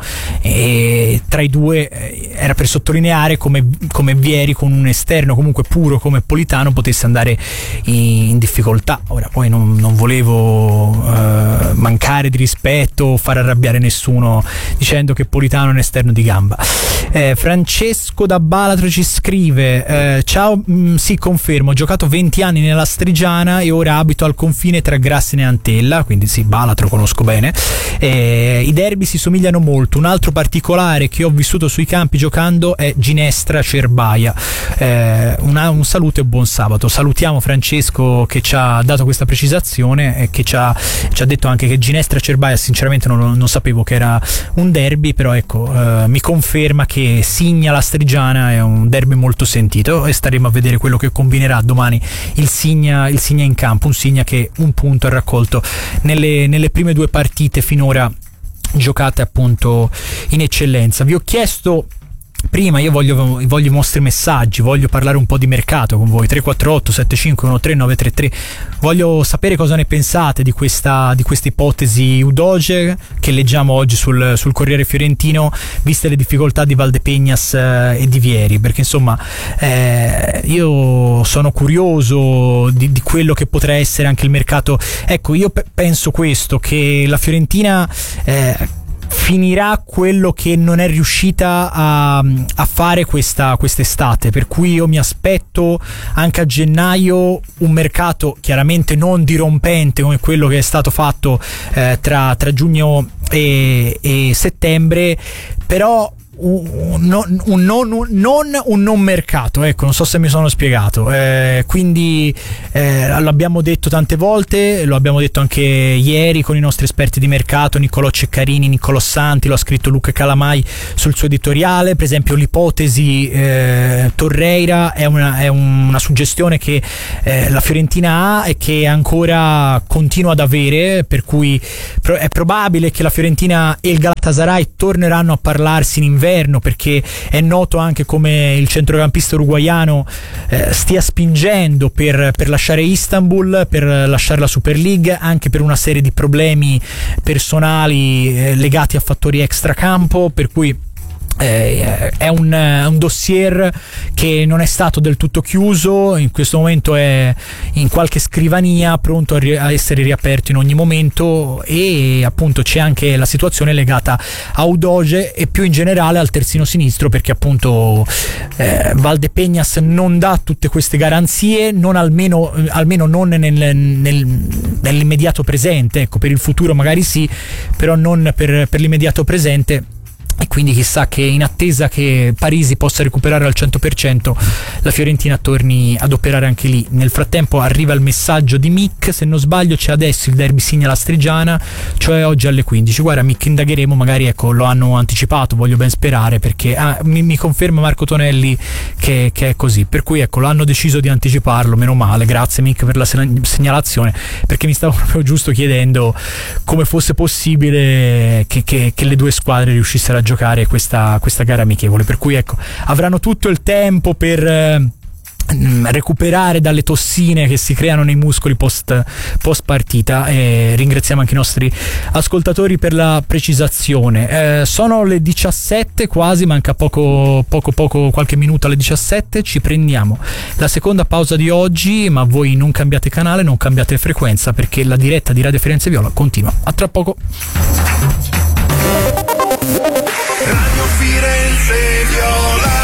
S2: e tra i due eh, era per sottolineare come, come Vieri con un esterno comunque puro come Politano potesse andare in, in difficoltà. Ora poi non, non volevo eh, mancare di rispetto o far arrabbiare nessuno dicendo che Politano è un esterno di gamba. eh, Francesco da Balatro ci scrive eh, ciao, mh, sì, confermo, ho giocato venti anni nella Strigiana e ora abito al confine tra Grassine e Antella, quindi sì, Balatro conosco bene. Eh, i derby si somigliano molto. Un altro particolare che ho vissuto sui campi giocando è Ginestra Cerbaia. Eh, una, un saluto e buon sabato. Salutiamo Francesco, che ci ha dato questa precisazione e che ci ha, ci ha detto anche che Ginestra Cerbaia sinceramente non, non sapevo che era un derby, però ecco, eh, mi conferma che Signa la Strigiana è un derby molto sentito, e staremo a vedere quello che combinerà domani il Signa, il Signa in campo, un Signa che un punto ha raccolto nelle, nelle prime due partite finora giocate appunto in eccellenza. Vi ho chiesto prima io voglio, voglio i vostri messaggi, voglio parlare un po' di mercato con voi. Tre quattro otto sette cinque uno tre nove tre tre. Voglio sapere cosa ne pensate di questa di questa ipotesi Udoge che leggiamo oggi sul, sul Corriere Fiorentino, viste le difficoltà di Valdepeñas eh, e di Vieri, perché insomma eh, io sono curioso di, di quello che potrà essere anche il mercato. Ecco, io pe- penso questo, che la Fiorentina eh, finirà quello che non è riuscita a, a fare questa quest'estate, per cui io mi aspetto anche a gennaio un mercato chiaramente non dirompente come quello che è stato fatto eh, tra, tra giugno e, e settembre, però un non un, non, un, non un non mercato, ecco, non so se mi sono spiegato, eh, quindi eh, l'abbiamo detto tante volte, lo abbiamo detto anche ieri con i nostri esperti di mercato, Niccolò Ceccarini, Niccolò Santi, lo ha scritto Luca Calamai sul suo editoriale. Per esempio l'ipotesi eh, Torreira è una, è una suggestione che eh, la Fiorentina ha e che ancora continua ad avere, per cui pro- è probabile che la Fiorentina e il Galatasaray torneranno a parlarsi in inverno, perché è noto anche come il centrocampista uruguaiano eh, stia spingendo per, per lasciare Istanbul, per lasciare la Super League, anche per una serie di problemi personali eh, legati a fattori extracampo, per cui Eh, è un, un dossier che non è stato del tutto chiuso, in questo momento è in qualche scrivania, pronto a, ri- a essere riaperto in ogni momento, e appunto c'è anche la situazione legata a Udoge e più in generale al terzino sinistro, perché appunto eh, Valdepeñas non dà tutte queste garanzie, non almeno, almeno non nel, nel, nell'immediato presente, ecco, per il futuro magari sì, però non per, per l'immediato presente. E quindi chissà che, in attesa che Parisi possa recuperare al cento per cento, la Fiorentina torni ad operare anche lì. Nel frattempo arriva il messaggio di Mick, se non sbaglio c'è adesso il derby Signa-Lastrigiana, cioè oggi alle quindici. Guarda Mick, indagheremo, magari ecco lo hanno anticipato, voglio ben sperare, perché ah, mi, mi conferma Marco Tonelli che, che è così, per cui ecco l'hanno deciso di anticiparlo, meno male, grazie Mick per la segnalazione, perché mi stavo proprio giusto chiedendo come fosse possibile che, che, che le due squadre riuscissero a giocare questa, questa gara amichevole, per cui ecco avranno tutto il tempo per eh, recuperare dalle tossine che si creano nei muscoli post, post partita. E ringraziamo anche i nostri ascoltatori per la precisazione. Eh, sono le diciassette quasi, manca poco poco poco qualche minuto alle diciassette. Ci prendiamo la seconda pausa di oggi, ma voi non cambiate canale, non cambiate frequenza, perché la diretta di Radio Firenze Viola continua. A tra poco.
S5: Radio Firenze Viola.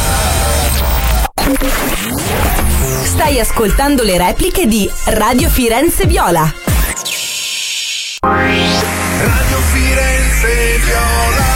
S3: Stai ascoltando le repliche di Radio Firenze Viola.
S5: Radio Firenze Viola.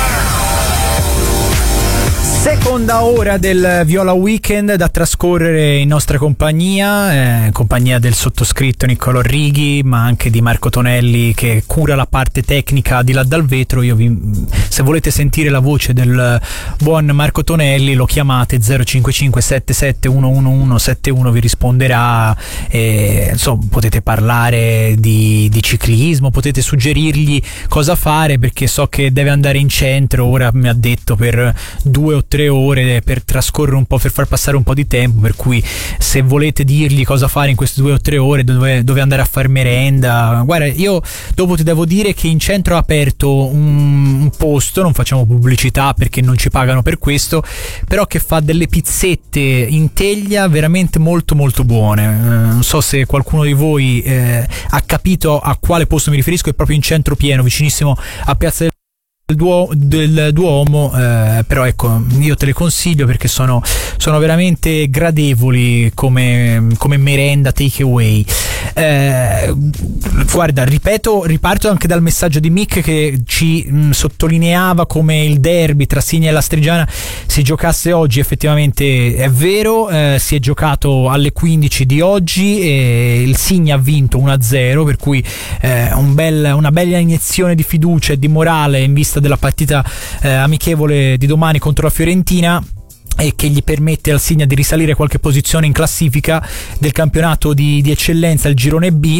S2: Seconda ora del Viola Weekend da trascorrere in nostra compagnia, eh, compagnia del sottoscritto Niccolò Righi, ma anche di Marco Tonelli che cura la parte tecnica di là dal vetro. Io vi, se volete sentire la voce del buon Marco Tonelli, lo chiamate zero cinque cinque sette sette uno uno uno sette uno, vi risponderà, e, insomma potete parlare di, di ciclismo, potete suggerirgli cosa fare, perché so che deve andare in centro, ora mi ha detto per due o tre ore per trascorrere un po', per far passare un po' di tempo, per cui se volete dirgli cosa fare in queste due o tre ore, dove, dove andare a fare merenda. Guarda, io dopo ti devo dire che in centro ha aperto un, un posto, non facciamo pubblicità perché non ci pagano per questo, però che fa delle pizzette in teglia veramente molto molto buone. Eh, non so se qualcuno di voi eh, ha capito a quale posto mi riferisco, è proprio in centro pieno, vicinissimo a Piazza del Duo, del Duomo, eh, però ecco, io te le consiglio perché sono, sono veramente gradevoli come, come merenda take away. Eh, guarda, ripeto, riparto anche dal messaggio di Mick che ci mh, sottolineava come il derby tra Signa e Lastrigiana si giocasse oggi. Effettivamente è vero, eh, si è giocato alle quindici di oggi e il Signa ha vinto uno a zero, per cui eh, un bel, una bella iniezione di fiducia e di morale in vista della partita eh, amichevole di domani contro la Fiorentina, e che gli permette al Signa di risalire qualche posizione in classifica del campionato di, di eccellenza, il girone B.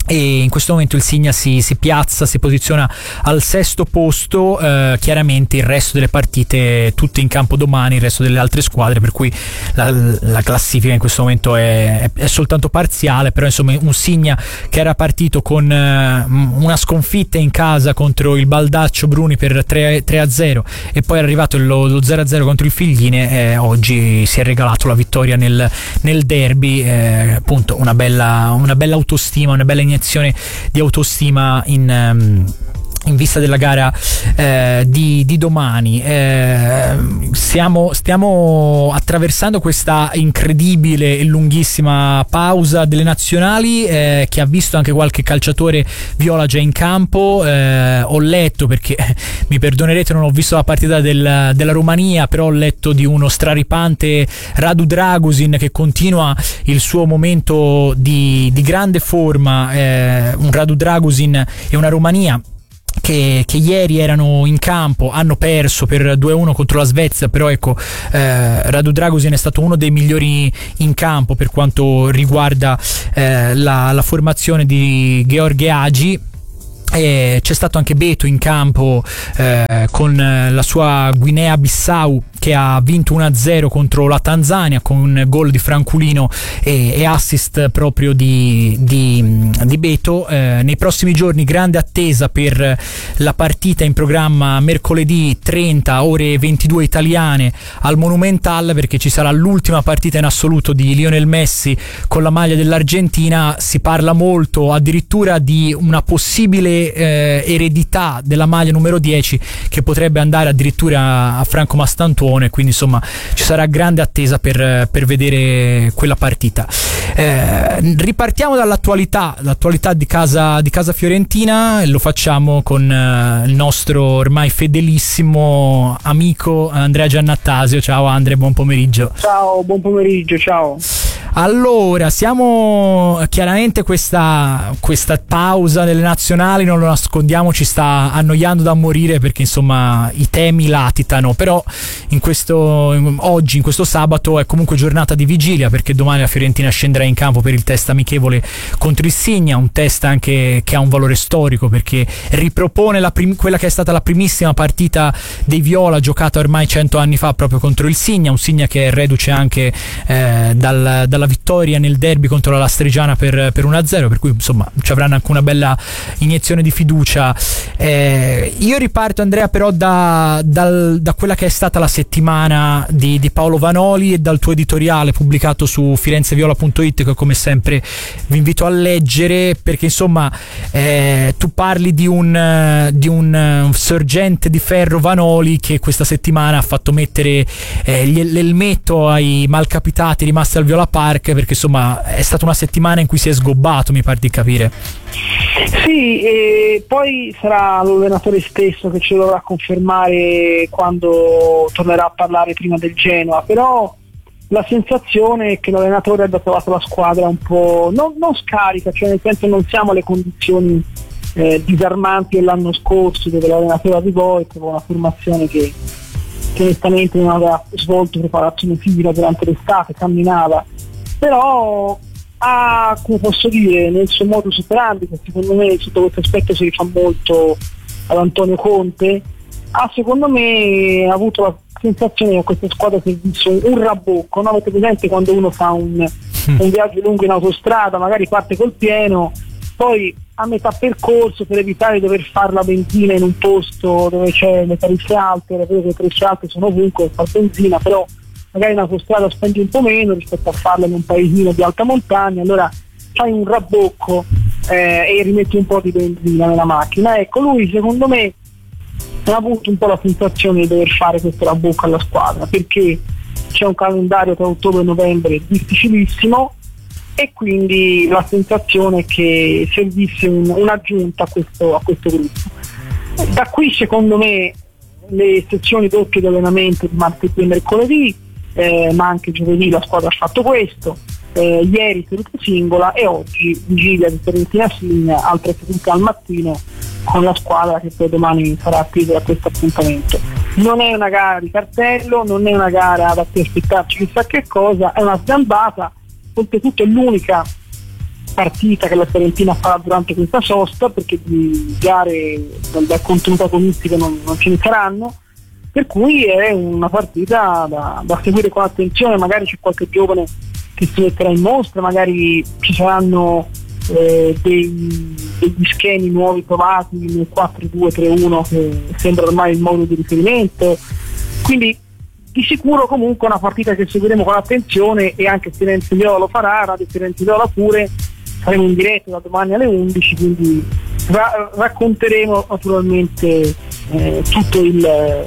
S2: e in questo momento il Signa si, si piazza, si posiziona al sesto posto. Eh, chiaramente il resto delle partite tutte in campo domani, il resto delle altre squadre, per cui la, la classifica in questo momento è, è soltanto parziale, però insomma un Signa che era partito con eh, una sconfitta in casa contro il Baldaccio Bruni per tre a zero e poi è arrivato lo, lo zero a zero contro il Figline, eh, oggi si è regalato la vittoria nel, nel derby, eh, appunto una bella, una bella autostima, una bella iniezione di autostima in, um, in vista della gara eh, di, di domani. Eh, siamo, stiamo attraversando questa incredibile e lunghissima pausa delle nazionali eh, che ha visto anche qualche calciatore viola già in campo. Eh, ho letto, perché mi perdonerete, non ho visto la partita del, della Romania, però ho letto di uno straripante Radu Dragusin che continua il suo momento di, di grande forma. Eh, un Radu Dragusin e una Romania Che, che ieri erano in campo, hanno perso per due a uno contro la Svezia, però ecco eh, Radu Dragusin è stato uno dei migliori in campo per quanto riguarda eh, la, la formazione di Gheorghe Hagi. E c'è stato anche Beto in campo eh, con la sua Guinea-Bissau che ha vinto uno a zero contro la Tanzania con gol di Franculino e, e assist proprio di, di, di Beto. Eh, nei prossimi giorni grande attesa per la partita in programma mercoledì trenta ore ventidue italiane al Monumental, perché ci sarà l'ultima partita in assoluto di Lionel Messi con la maglia dell'Argentina. Si parla molto addirittura di una possibile eh, eredità della maglia numero dieci che potrebbe andare addirittura a Franco Mastantone, quindi insomma ci sarà grande attesa per, per vedere quella partita. Eh, ripartiamo dall'attualità, l'attualità di casa, di casa fiorentina, e lo facciamo con eh, il nostro ormai fedelissimo amico Andrea Giannattasio. Ciao Andre, buon pomeriggio.
S6: Ciao, buon pomeriggio, ciao.
S2: Allora, siamo chiaramente questa, questa pausa delle nazionali, non lo nascondiamo, ci sta annoiando da morire, perché insomma i temi latitano, però in questo, in, oggi, in questo sabato, è comunque giornata di vigilia, perché domani la Fiorentina scenderà in campo per il test amichevole contro il Signa, un test anche che ha un valore storico, perché ripropone la prim- quella che è stata la primissima partita dei Viola giocata ormai cento anni fa proprio contro il Signa, un Signa che è reduce anche eh, dal, dalla vittoria nel derby contro la Lastrigiana per, per uno a zero, per cui insomma ci avranno anche una bella iniezione di fiducia. Eh, io riparto, Andrea, però da, dal, da quella che è stata la settimana di, di Paolo Vanoli e dal tuo editoriale pubblicato su firenzeviola punto it, che come sempre vi invito a leggere, perché insomma eh, tu parli di un, di un sorgente di ferro, Vanoli, che questa settimana ha fatto mettere eh, l'elmetto ai malcapitati rimasti al Viola Park, perché insomma è stata una settimana in cui si è sgobbato, mi pare di capire.
S6: Sì, e poi sarà l'allenatore stesso che ce lo dovrà confermare quando tornerà a parlare prima del Genoa, però la sensazione è che l'allenatore abbia trovato la squadra un po' non, non scarica, cioè nel senso non siamo alle condizioni eh, disarmanti dell'anno scorso, dove l'allenatore arrivò e trovò una formazione che, che onestamente non aveva svolto preparazione fisica durante l'estate, camminava, però ha, come posso dire, nel suo modo superandi, che secondo me sotto questo aspetto si rifà molto ad Antonio Conte, ha secondo me avuto la sensazione che questa squadra si è visto un rabbocco, no? Avete presente quando uno fa un, un viaggio lungo in autostrada, magari parte col pieno, poi a metà percorso, per evitare di dover fare la benzina in un posto dove c'è le tariffe alte, le tariffe alte sono ovunque, fa benzina, però magari in autostrada spendi un po' meno rispetto a farla in un paesino di alta montagna, allora fai un rabbocco eh, e rimetti un po' di benzina nella macchina. Ecco, lui secondo me ha avuto un po' la sensazione di dover fare questo rabbocco alla squadra, perché c'è un calendario tra ottobre e novembre difficilissimo, e quindi la sensazione è che servisse un, un'aggiunta a questo, a questo gruppo. Da qui secondo me le sezioni doppie di allenamento di martedì e mercoledì, eh, ma anche giovedì la squadra ha fatto questo, eh, ieri seduta singola e oggi vigilia di Fiorentina Signa, altre sedute al mattino con la squadra che poi domani sarà attesa da questo appuntamento. Non è una gara di cartello, non è una gara da cui aspettarci chissà che cosa, è una sgambata, oltretutto è l'unica partita che la Fiorentina farà durante questa sosta, perché di gare dal, dal contenuto agonistico non, non ce ne saranno, per cui è una partita da, da seguire con attenzione. Magari c'è qualche giovane che si metterà in mostra, magari ci saranno eh, dei, degli schemi nuovi provati nel quattro due tre uno che sembra ormai il modo di riferimento, quindi di sicuro comunque è una partita che seguiremo con attenzione, e anche Firenze Viola lo farà, Radio Firenze Viola pure, saremo in diretta da domani alle undici, quindi ra- racconteremo naturalmente eh, tutto il,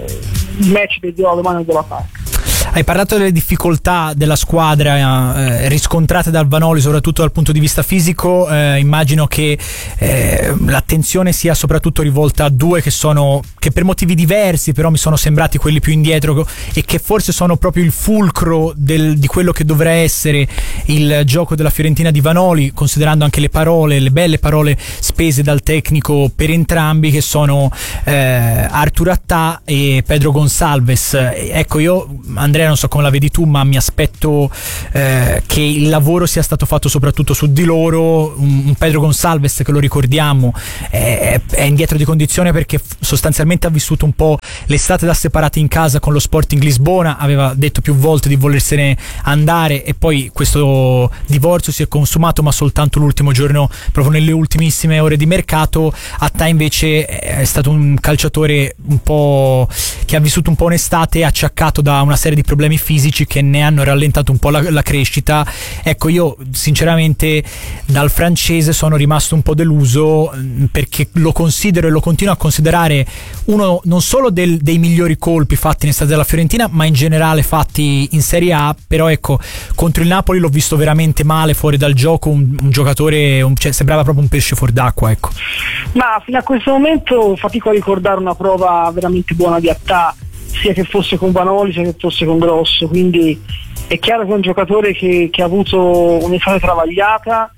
S6: il match del Viola domani al Viola Park.
S2: Hai parlato delle difficoltà della squadra eh, riscontrate dal Vanoli, soprattutto dal punto di vista fisico. Eh, immagino che eh, l'attenzione sia soprattutto rivolta a due che sono che per motivi diversi però mi sono sembrati quelli più indietro, e che forse sono proprio il fulcro del, di quello che dovrà essere il gioco della Fiorentina di Vanoli, considerando anche le parole, le belle parole spese dal tecnico per entrambi, che sono eh, Artur Attà e Pedro Gonçalves. Ecco, io Andrea, non so come la vedi tu, ma mi aspetto eh, che il lavoro sia stato fatto soprattutto su di loro. Un, un Pedro Gonçalves che, lo ricordiamo, è, è indietro di condizione perché f- sostanzialmente ha vissuto un po' l'estate da separati in casa con lo Sporting Lisbona, aveva detto più volte di volersene andare e poi questo divorzio si è consumato, ma soltanto l'ultimo giorno, proprio nelle ultimissime ore di mercato. Attà invece è stato un calciatore un po' che ha vissuto un po' un'estate acciaccato da una serie di problemi fisici che ne hanno rallentato un po' la, la crescita. Ecco, io sinceramente dal francese sono rimasto un po' deluso, perché lo considero e lo continuo a considerare uno non solo del, dei migliori colpi fatti in estate della Fiorentina, ma in generale fatti in Serie A. Però ecco, contro il Napoli l'ho visto veramente male, fuori dal gioco, un, un giocatore, un, cioè, sembrava proprio un pesce fuor d'acqua, ecco.
S6: Ma fino a questo momento fatico a ricordare una prova veramente buona di Attà, sia che fosse con Vanoli sia che fosse con Grosso, quindi è chiaro che è un giocatore che, che ha avuto un'estate travagliata.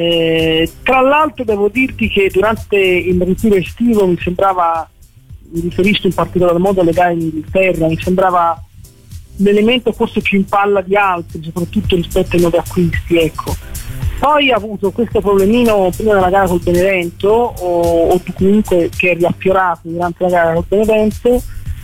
S6: Eh, tra l'altro devo dirti che durante il ritiro estivo mi sembrava, mi riferisco in particolar modo alle gare in Inghilterra, mi sembrava l'elemento forse più in palla di altri, soprattutto rispetto ai nuovi acquisti, ecco. Poi ha avuto questo problemino prima della gara col Benevento, o, o comunque che è riaffiorato durante la gara col Benevento,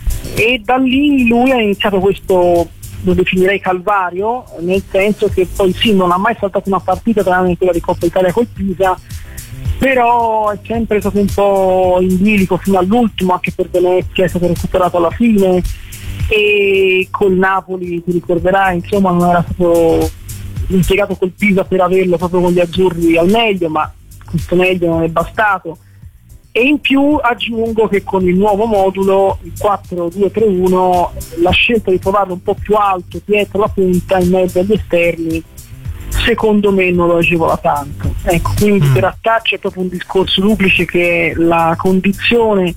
S6: e da lì lui ha iniziato questo, lo definirei calvario, nel senso che poi sì, non ha mai saltato una partita tranne quella di Coppa Italia col Pisa, però è sempre stato un po' in bilico fino all'ultimo, anche per Venezia è stato recuperato alla fine, e col Napoli ti ricorderai, insomma, non era stato impiegato col Pisa per averlo proprio con gli azzurri al meglio, ma questo meglio non è bastato. E in più aggiungo che con il nuovo modulo, il quattro due tre uno, la scelta di trovarlo un po' più alto dietro la punta in mezzo agli esterni secondo me non lo agevola tanto, ecco. Quindi mm. per Attà c'è proprio un discorso duplice, che è la condizione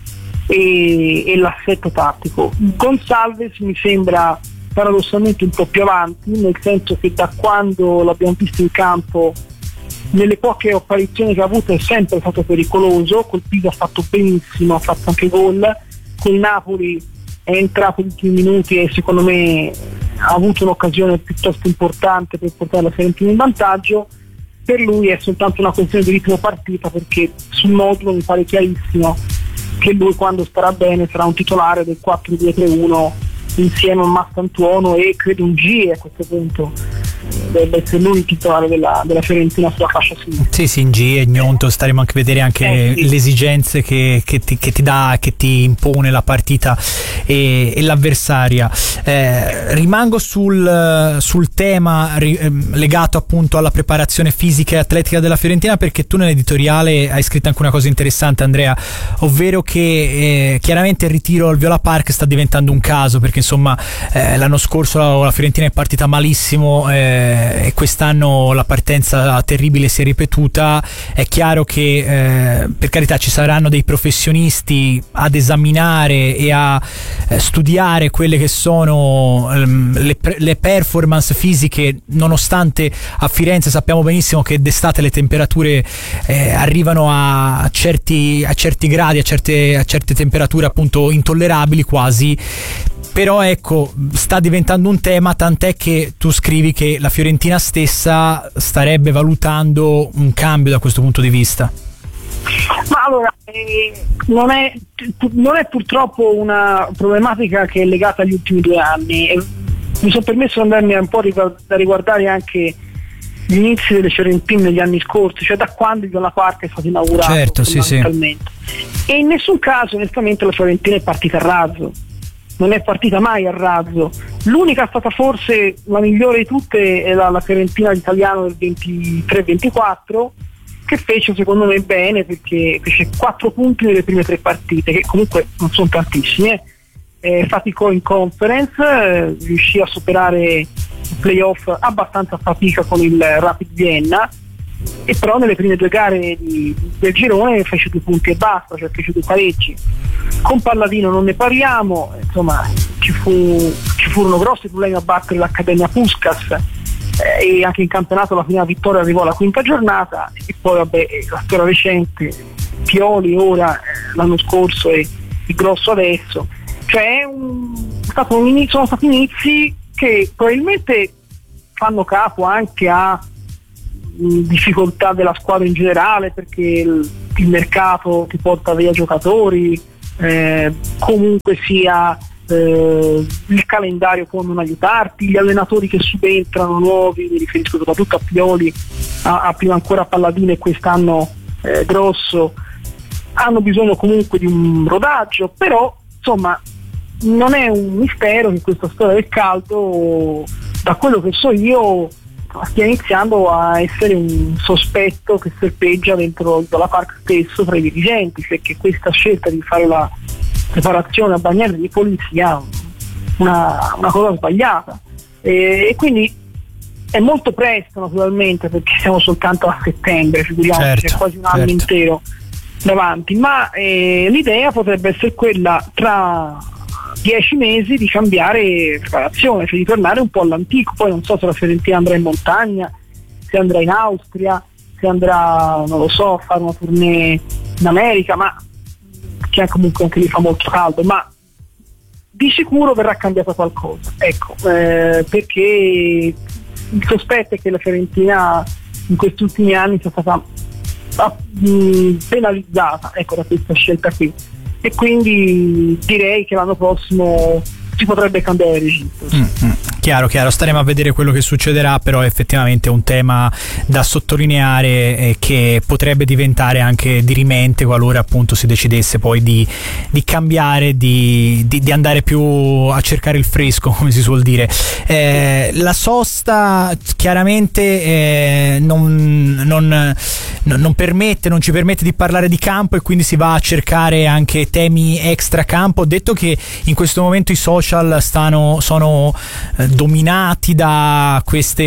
S6: e, e l'assetto tattico. Gonçalves mi sembra paradossalmente un po' più avanti, nel senso che da quando l'abbiamo visto in campo, nelle poche apparizioni che ha avuto, è sempre stato pericoloso. Col Pisa ha fatto benissimo, ha fatto anche gol, col Napoli è entrato in ultimi minuti e secondo me ha avuto un'occasione piuttosto importante per portare la Fiorentina in vantaggio. Per lui è soltanto una questione di ritmo partita, perché sul modulo mi pare chiarissimo che lui, quando starà bene, sarà un titolare del quattro due tre uno insieme a Mastantuono, e credo un G a questo punto deve essere lui il titolare della, della Fiorentina sulla fascia sinistra.
S2: Sì, sì, in G e Gnonto staremo anche a vedere anche eh, sì. le esigenze che, che, ti, che ti dà, che ti impone la partita e, e l'avversaria. Eh, rimango sul, sul tema ri, eh, legato appunto alla preparazione fisica e atletica della Fiorentina, perché tu nell'editoriale hai scritto anche una cosa interessante, Andrea, ovvero che eh, chiaramente il ritiro al Viola Park sta diventando un caso, perché insomma eh, l'anno scorso la, la Fiorentina è partita malissimo eh, e quest'anno la partenza terribile si è ripetuta. È chiaro che eh, per carità ci saranno dei professionisti ad esaminare e a eh, studiare quelle che sono ehm, le, le performance fisiche, nonostante a Firenze sappiamo benissimo che d'estate le temperature eh, arrivano a certi, a certi gradi, a certe, a certe temperature appunto intollerabili quasi. però ecco, sta diventando un tema, tant'è che tu scrivi che la Fiorentina stessa starebbe valutando un cambio da questo punto di vista.
S6: Ma allora, eh, non, è, non è purtroppo una problematica che è legata agli ultimi due anni. Eh, mi sono permesso di andarmi un po' a riguardare anche gli inizi delle Fiorentine negli anni scorsi, cioè da quando il Viola Park è stato inaugurato.
S2: Certo, sì, sì.
S6: E in nessun caso onestamente la Fiorentina è partita a razzo, non è partita mai a razzo. L'unica è stata forse la migliore di tutte è la, la Fiorentina italiana del ventitré ventiquattro, che fece secondo me bene perché fece quattro punti nelle prime tre partite, che comunque non sono tantissimi, eh. Eh, faticò in conference, eh, riuscì a superare i playoff abbastanza a fatica con il Rapid Vienna, e però nelle prime due gare di, del girone fece due punti e basta, cioè fece due pareggi. Con Palladino non ne parliamo, insomma ci, fu, ci furono grossi problemi a battere l'Accademia Puskás, eh, e anche in campionato la prima vittoria arrivò alla quinta giornata, e poi vabbè la storia recente, Pioli ora, eh, l'anno scorso e il Grosso adesso. Cioè è un, è stato un inizio, sono stati inizi che probabilmente fanno capo anche a mh, difficoltà della squadra in generale, perché il, il mercato ti porta via giocatori, eh, comunque sia eh, il calendario può non aiutarti, gli allenatori che subentrano nuovi, mi riferisco soprattutto a Pioli, a, a prima ancora a Palladino e quest'anno eh, Grosso, hanno bisogno comunque di un rodaggio, però insomma non è un mistero che questa storia del caldo, da quello che so io, stia iniziando a essere un sospetto che serpeggia dentro la Park stesso tra i dirigenti, cioè che questa scelta di fare la preparazione a Bagnaripoli sia una, una cosa sbagliata, e, e quindi è molto presto naturalmente, perché siamo soltanto a settembre, figuriamoci,
S2: certo,
S6: c'è quasi un anno
S2: certo.
S6: intero davanti, ma eh, l'idea potrebbe essere quella tra dieci mesi di cambiare preparazione, cioè di tornare un po' all'antico. Poi non so se la Fiorentina andrà in montagna, se andrà in Austria, se andrà, non lo so, a fare una tournée in America, ma che comunque anche lì fa molto caldo, ma di sicuro verrà cambiato qualcosa, ecco, eh, perché il sospetto è che la Fiorentina in questi ultimi anni sia stata penalizzata, ecco, da questa scelta qui, e quindi direi che l'anno prossimo si potrebbe cambiare registro.
S2: Mm, mm. Chiaro, chiaro, staremo a vedere quello che succederà, però è effettivamente un tema da sottolineare, eh, che potrebbe diventare anche dirimente qualora appunto si decidesse poi di, di cambiare, di, di, di andare più a cercare il fresco, come si suol dire. Eh, la sosta chiaramente eh, non, non, non permette, non ci permette di parlare di campo, e quindi si va a cercare anche temi extra campo. Ho detto che in questo momento i social stanno, sono eh, dominati da queste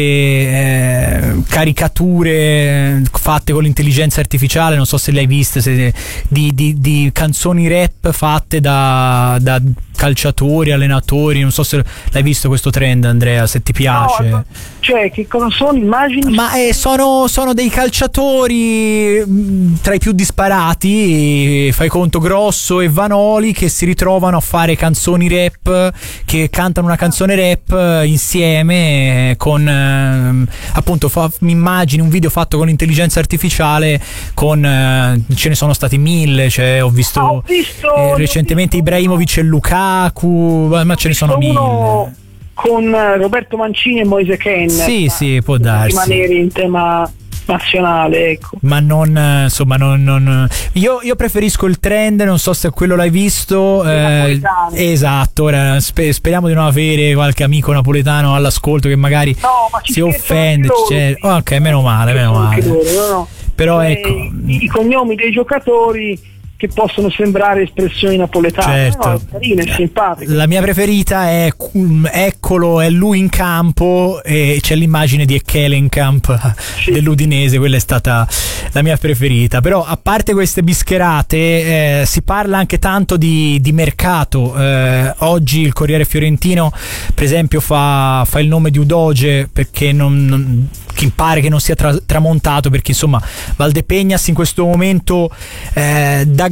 S2: eh, caricature fatte con l'intelligenza artificiale, non so se le hai viste, se, di, di, di canzoni rap fatte da, da calciatori, allenatori, non so se l'hai visto questo trend, Andrea, se ti piace.
S6: No, cioè che cosa sono, immagini?
S2: Ma eh, sono, sono dei calciatori mh, tra i più disparati, fai conto Grosso e Vanoli, che si ritrovano a fare canzoni rap, che cantano una canzone rap insieme con eh, appunto fa, mi immagini un video fatto con l'intelligenza artificiale, con eh, ce ne sono stati mille, cioè ho visto,
S6: ah, ho visto
S2: eh, recentemente
S6: visto
S2: Ibrahimovic e Lukaku, ma ce ne sono mille.
S6: Con Roberto Mancini e Moise Kean.
S2: Sì, sì, può darsi.
S6: Rimanere in tema nazionale, ecco.
S2: Ma non, insomma, non, non io, io preferisco il trend, non so se quello l'hai visto. Eh, esatto, ora sper- speriamo di non avere qualche amico napoletano all'ascolto che magari
S6: no, ma
S2: si offende. Cioè, ok, meno male, meno male.
S6: Loro, no, no.
S2: Però
S6: eh,
S2: ecco,
S6: i, i cognomi dei giocatori che possono sembrare espressioni napoletane,
S2: certo.
S6: No, carino, è simpatico.
S2: La mia preferita è um, eccolo, è lui in campo, e c'è l'immagine di Ekkelenkamp, sì, dell'Udinese, quella è stata la mia preferita. Però a parte queste bischerate eh, si parla anche tanto di, di mercato. Eh, oggi il Corriere Fiorentino per esempio fa, fa il nome di Udoge, perché non, non che pare che non sia tra, tramontato, perché insomma Valdepeñas in questo momento eh, da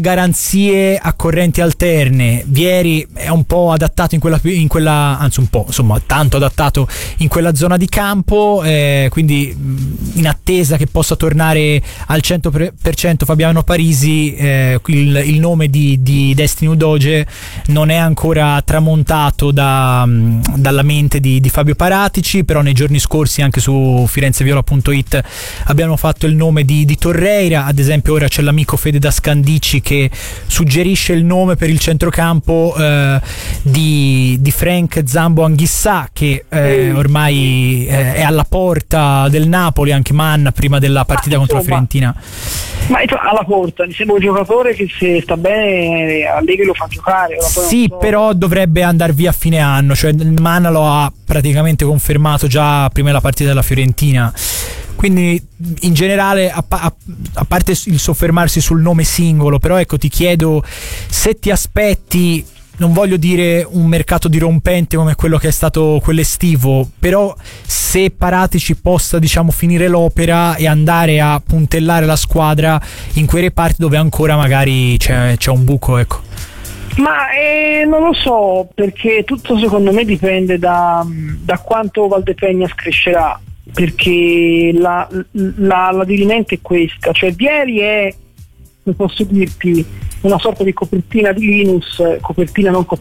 S2: garanzie a correnti alterne. Vieri è un po' adattato in quella, in quella anzi un po', insomma tanto adattato in quella zona di campo, eh, quindi in attesa che possa tornare al cento per cento Fabiano Parisi, eh, il, il nome di, di Destiny Udogie non è ancora tramontato da, dalla mente di, di Fabio Paratici, però nei giorni scorsi anche su firenzeviola punto it abbiamo fatto il nome di, di Torreira. Ad esempio ora c'è l'amico Fede da Scandicci che suggerisce il nome per il centrocampo eh, di, di Frank Zambo Anghissà, che eh, ormai eh, è alla porta del Napoli, anche Manna prima della partita
S6: ma,
S2: contro
S6: insomma,
S2: la Fiorentina.
S6: Ma alla porta mi sembra un giocatore che se sta bene Allegri lo fa giocare.
S2: Sì,
S6: so.
S2: però dovrebbe andare via a fine anno, cioè Manna lo ha praticamente confermato già prima della partita della Fiorentina. Quindi in generale, a, a, a parte il soffermarsi sul nome singolo, però ecco, ti chiedo se ti aspetti, non voglio dire un mercato dirompente come quello che è stato quell'estivo, però se Paratici possa, diciamo, finire l'opera e andare a puntellare la squadra in quei reparti dove ancora magari c'è, c'è un buco, ecco.
S6: Ma eh, non lo so, perché tutto secondo me dipende da, da quanto Valdepeñas crescerà, perché la, la, la dirimente è questa, cioè Vieri è, come posso dirti, una sorta di copertina di Linus, copertina non